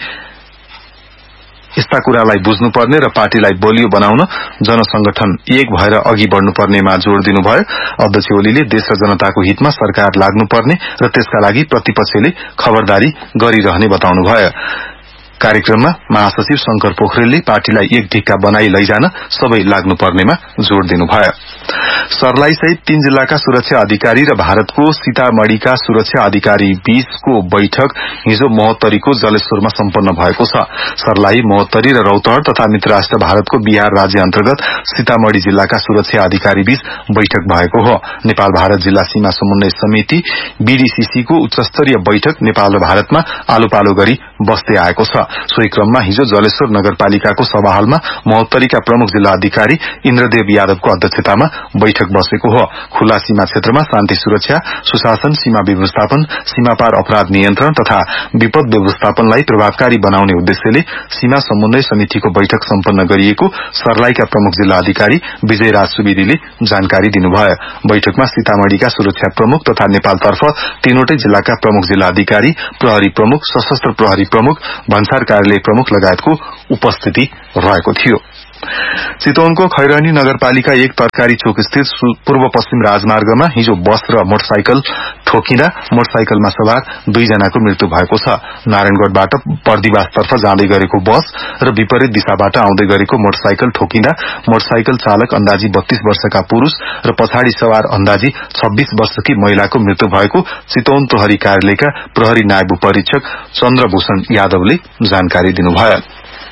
M: यस्ता कुरालाई बुझ्नुपर्ने र पार्टीलाई बलियो बनाउन जनसंगठन एक भएर अघि बढ्नुपर्नेमा जोड़ दिनुभयो। अध्यक्ष ओलीले देश र जनताको हितमा सरकार लाग्नुपर्ने र त्यसका लागि प्रतिपक्षले खबरदारी गरिरहने बताउनुभयो। कार्यक्रममा महासचिव शंकर पोखरेलले पार्टीलाई एक ढिक्का बनाई लैजान सबै लाग्नुपर्नेमा जोड़ दिनुभयो। सर्लाही सहित 3 जिल्लाका सुरक्षा अधिकारी र भारतको सीतामढ़ीका सुरक्षा अधिकारी बीचको बैठक हिजो महोत्तरीको जलेश्वरमा सम्पन्न भएको छ। सर्लाही, महोत्तरी र रौतहट तथा मित्र राष्ट्र भारतको बिहार राज्य अन्तर्गत सीतामढ़ी जिल्लाका सुरक्षा अधिकारी बीच बैठक भएको हो। नेपाल भारत जिल्ला सीमा समन्वय समिति बीडीसीसी को उच्चस्तरीय बैठक नेपाल र भारतमा आलो पालो गरी बस्दै आएको छ। सोही क्रममा हिजो जलेश्वर नगरपालिकाको सभाहालमा महोत्तरीका प्रमुख जिल्ला अधिकारी इन्द्रदेव यादवको अध्यक्षतामा बैठक बसेको हो। खुल्ला सीमा क्षेत्रमा शान्ति सुरक्षा, सुशासन, सीमा व्यवस्थापन, सीमापार अपराध नियन्त्रण तथा विपद व्यवस्थापनलाई प्रभावकारी बनाउने उद्देश्यले सीमा समन्वय समितिको बैठक सम्पन्न गरिएको सर्लाहीका प्रमुख जिल्ला अधिकारी विजयराज सुवेदीले जानकारी दिनुभयो। बैठकमा सीतामढ़ीका सुरक्षा प्रमुख तथा नेपालतर्फ 3वटै जिल्लाका प्रमुख जिल्ला अधिकारी, प्रहरी प्रमुख, सशस्त्र प्रहरी प्रमुख, भन्सार कार्यालय प्रमुख लगायतको उपस्थिति रहेको थियो। चितवनको खैरनी नगरपालिका 1 तरकारी चोक स्थित पूर्व पश्चिम राजमार्गमा हिजो बस र मोटरसाइकल ठोकिँदा मोटरसाइकलमा सवार 2 जनाको मृत्यु भएको छ। नारायणगढ़बाट बर्दिवासतर्फ जाँदै गरेको बस र विपरीत दिशाबाट आउँदै गरेको मोटरसाइकल ठोकिँदा मोटरसाइकल चालक अन्दाजी 32 वर्षका पुरूष र पछाडि सवार अन्दाजी 26 वर्षकी महिलाको मृत्यु भएको चितवन प्रहरी कार्यालयका प्रहरी नायब उपरीक्षक चन्द्रभूषण यादवले जानकारी दिनुभयो।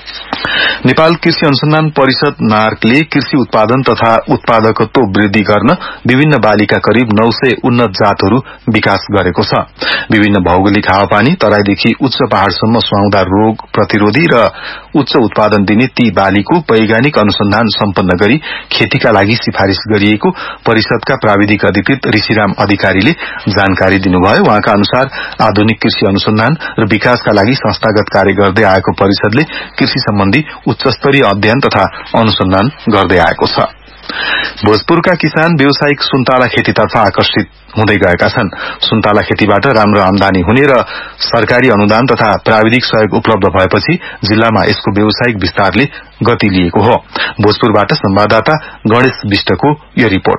M: नेपाल कृषि अनुसन्धान परिषद नार्कले कृषि उत्पादन तथा उत्पादकत्व वृद्धि गर्न विभिन्न बालीका करिब 900 उन्नत जातहरू विकास गरेको छ। विभिन्न भौगोलिक हावापानी, तराईदेखि उच्च पहाड़सम्म सुहाउँदा रोग प्रतिरोधी र उच्च उत्पादन दिने ती बालीको वैज्ञानिक अनुसन्धान सम्पन्न गरी खेतीका लागि सिफारिश गरिएको परिषदका प्राविधिक अधिकृत ऋषिराम अधिकारीले जानकारी दिनुभयो। उहाँका अनुसार आधुनिक कृषि अनुसन्धान र विकासका लागि संस्थागत कार्य गर्दै आएको परिषदले कृषि सम्बन्धी उच्चस्तरीय अध्ययन तथा अनुसन्धान गर्दै आएको छ। भोजपुरका किसान व्यावसायिक सुन्तला खेतीतर्फ आकर्षित हुँदै गएका छन्। सुन्तला खेतीबाट राम्रो आमदानी हुने र सरकारी अनुदान तथा प्राविधिक सहयोग उपलब्ध भएपछि जिल्लामा यसको व्यावसायिक विस्तारले गति लिएको हो। भोजपुरबाट संवाददाता गणेश विष्टको यो रिपोर्ट।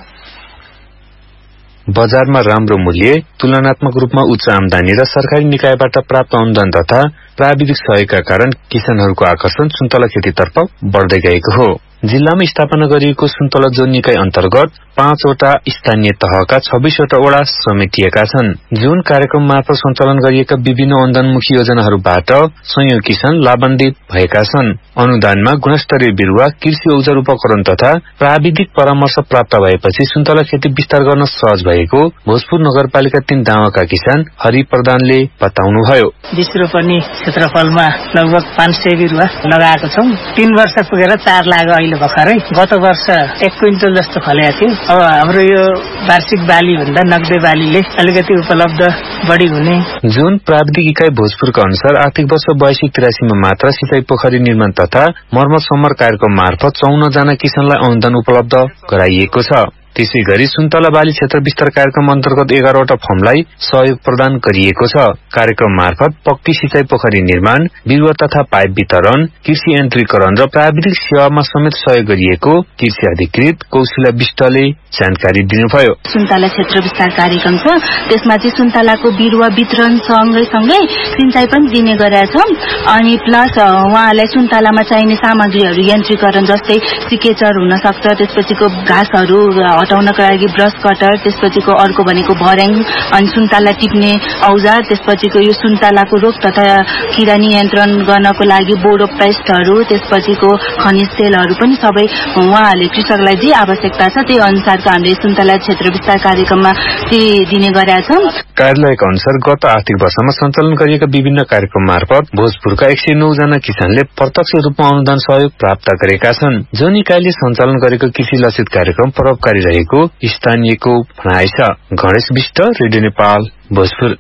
N: बजारमा राम्रो मूल्य, तुलनात्मक रूपमा उच्च आमदानी र सरकारी निकायबाट प्राप्त अनुदान तथा प्राविधिक सहयोगका कारण किसानहरूको आकर्षण सुन्तला खेतीतर्फ बढ्दै गएको हो। जिल्लामा स्थापना गरिएको सुन्तला जोन निकाय अन्तर्गत 5 वटा स्थानीय तहका 26 वटा वडा समेटिएका छन्। जुन कार्यक्रम मार्फत सञ्चालन गरिएका विभिन्न अनुदानमुखी योजनाहरूबाट सयौं किसान लाभान्वित भएका छन्। अनुदानमा गुणस्तरीय बिरुवा, कृषि औजार उपकरण तथा प्राविधिक परामर्श प्राप्त भएपछि सुन्तला खेती विस्तार गर्न सहज भएको भोजपुर नगरपालिका 3 दावाका किसान हरि प्रधानले बताउनुभयो।
O: 20 रोपनी क्षेत्रफलमा लगभग 500 बिरुवा लगाएको छौं। 3 वर्ष पुगेर 4 लाख अहिले भर्खरै। गत वर्ष 1 क्विन्टल जस्तो फलेको थियो। अब हाम्रो यो वार्षिक बाली भन्दा नगदे बालीले अलिकति उपलब्ध बढी हुने।
N: जुन प्राविधिक इकाइ भोजपुरका अनुसार आर्थिक वर्ष 82-83 मा मात्र सिंचाई पोखरी निर्माण तथा मर्मत सम्मर कार्यक्रम मार्फत 54 जना किसानलाई अनुदान उपलब्ध गराइएको छ। त्यसै गरी सुन्तला बाली क्षेत्र विस्तार कार्यक्रम अन्तर्गत 11 वटा फर्मलाई सहयोग प्रदान गरिएको छ। कार्यक्रम मार्फत पक्की सिंचाई पोखरी निर्माण, बिरुवा तथा पाइप वितरण, कृषि यन्त्रीकरण र प्राविधिक सेवामा समेत सहयोग गरिएको कृषि अधिकृत कौशिला विष्टले जानकारी दिनुभयो।
P: सुन्तला क्षेत्र विस्तार कार्यक्रम छ, त्यसमा चाहिँ सुन्तलाको बिरुवा वितरण सँगै सिंचाई पनि दिने गरेका छौं। अनि प्लस उहाँलाई सुन्तलामा चाहिने सामग्रीहरू यन्त्रीकरण जस्तै सिकेचर हुन सक्छ, त्यसपछिको घाँसहरू हटाउनका लागि ब्रश कटर, त्यसपछिको अर्को भनेको भर्याङ, अनि सुन्तला टिप्ने औजार, त्यसपछिको यो सुन्तलाको रोग तथा किरा नियन्त्रण गर्नको लागि बोडो पेस्टहरू, त्यसपछिको खनिज तेलहरू पनि सबै उहाँहरूले कृषकलाई जे आवश्यकता छ त्यही अनुसारको हामीले सुन्तला क्षेत्र विस्तार कार्यक्रममा दिने गरेका छौं।
N: कार्यालयका अनुसार गत आर्थिक वर्षमा सञ्चालन गरिएका विभिन्न कार्यक्रम मार्फत भोजपुरका 109 जना किसानले प्रत्यक्ष रूपमा अनुदान सहयोग प्राप्त गरेका छन्। जुन इकाइले सञ्चालन गरेको कृषि लक्षित कार्यक्रम प्रभावकारी रहेको स्थानीयको भनाइ छ। गणेश विष्ट, रेडियो नेपाल, भोजपुर।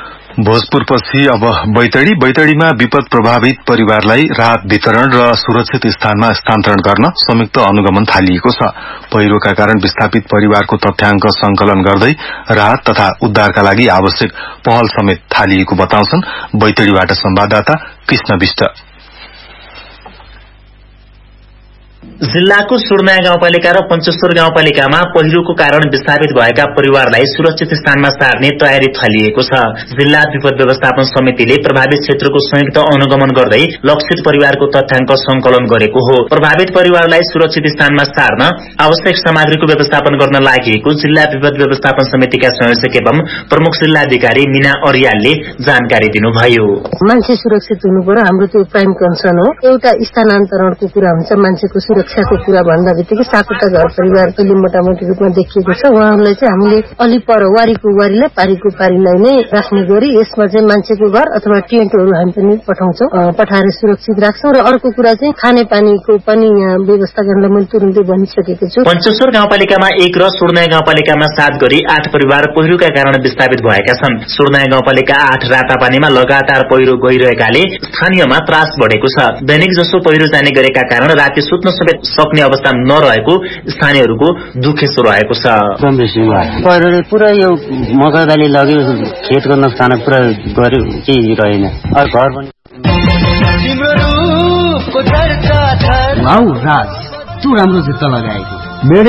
M: भोजपुरपछि अब बैतडीमा विपद प्रभावित परिवारलाई राहत वितरण र सुरक्षित स्थानमा स्थानान्तरण गर्न संयुक्त अनुगमन थालिएको छ। पहिरोका कारण विस्थापित परिवारको तथ्याङ्क संकलन गर्दै राहत तथा उद्धारका लागि आवश्यक पहल समेत थालिएको बताउँछन् बैतडीबाट संवाददाता कृष्ण विष्ट।
Q: जिल्लाको सुर्नाया गाउँपालिका र पञ्चेश्वर गाउँपालिकामा पहिरोको कारण विस्थापित भएका परिवारलाई सुरक्षित स्थानमा सार्ने तयारी थालिएको छ। जिल्ला विपद व्यवस्थापन समितिले प्रभावित क्षेत्रको संयुक्त अनुगमन गर्दै लक्षित परिवारको तथ्याङ्क संकलन गरेको हो। प्रभावित परिवारलाई सुरक्षित स्थानमा सार्न आवश्यक सामग्रीको व्यवस्थापन गर्न लागि जिल्ला विपद व्यवस्थापन समितिका संयोजक एवं प्रमुख जिल्लाधिकारी मीना अरियालले जानकारी दिनुभयो।
R: मान्छे सुरक्षित हुनु पर्यो, हाम्रो त्यो प्राइम कन्सर्न हो। एउटा स्थानान्तरणको कुरा हुन्छ, मान्छेको सुरक्षाको कुरा भन्दा बित्तिकै 7वटा घर परिवार अहिले मोटामोटी रूपमा देखिएको छ। उहाँहरूलाई चाहिँ हामीले अलि पर वारीको वारीलाई पारीको पारीलाई नै राख्ने गरी यसमा चाहिँ मान्छेको घर अथवा टेन्टहरू हामी पनि पठाउँछौँ, पठाएर सुरक्षित राख्छौँ। र अर्को कुरा चाहिँ खानेपानीको पनि यहाँ व्यवस्था गर्नलाई मैले तुरुन्तै भनिसकेको छु।
Q: पञ्चेश्वर गाउँपालिकामा 1 र सुर्नाया गाउँपालिकामा 7 गरी 8 परिवार पहिरोका कारण विस्थापित भएका छन्। सुर्नाया गाउँपालिका 8 रातापानीमा लगातार पहिरो गइरहेकाले स्थानीयमा त्रास बढेको छ। दैनिक जसो पहिरो जाने गरेका कारण राति सुत्न सक्ने अवस्था नरहेको स्थानीयहरूको दुखेसो रहेको छ।
S: पहिरोले पुरा यो मकै बाली लग्यो, खेतको नोक्सान पुरा गर्यो, केही रहेन। घर पनि
T: वाउ राज, तँ राम्रो जुत्ता लगाएको।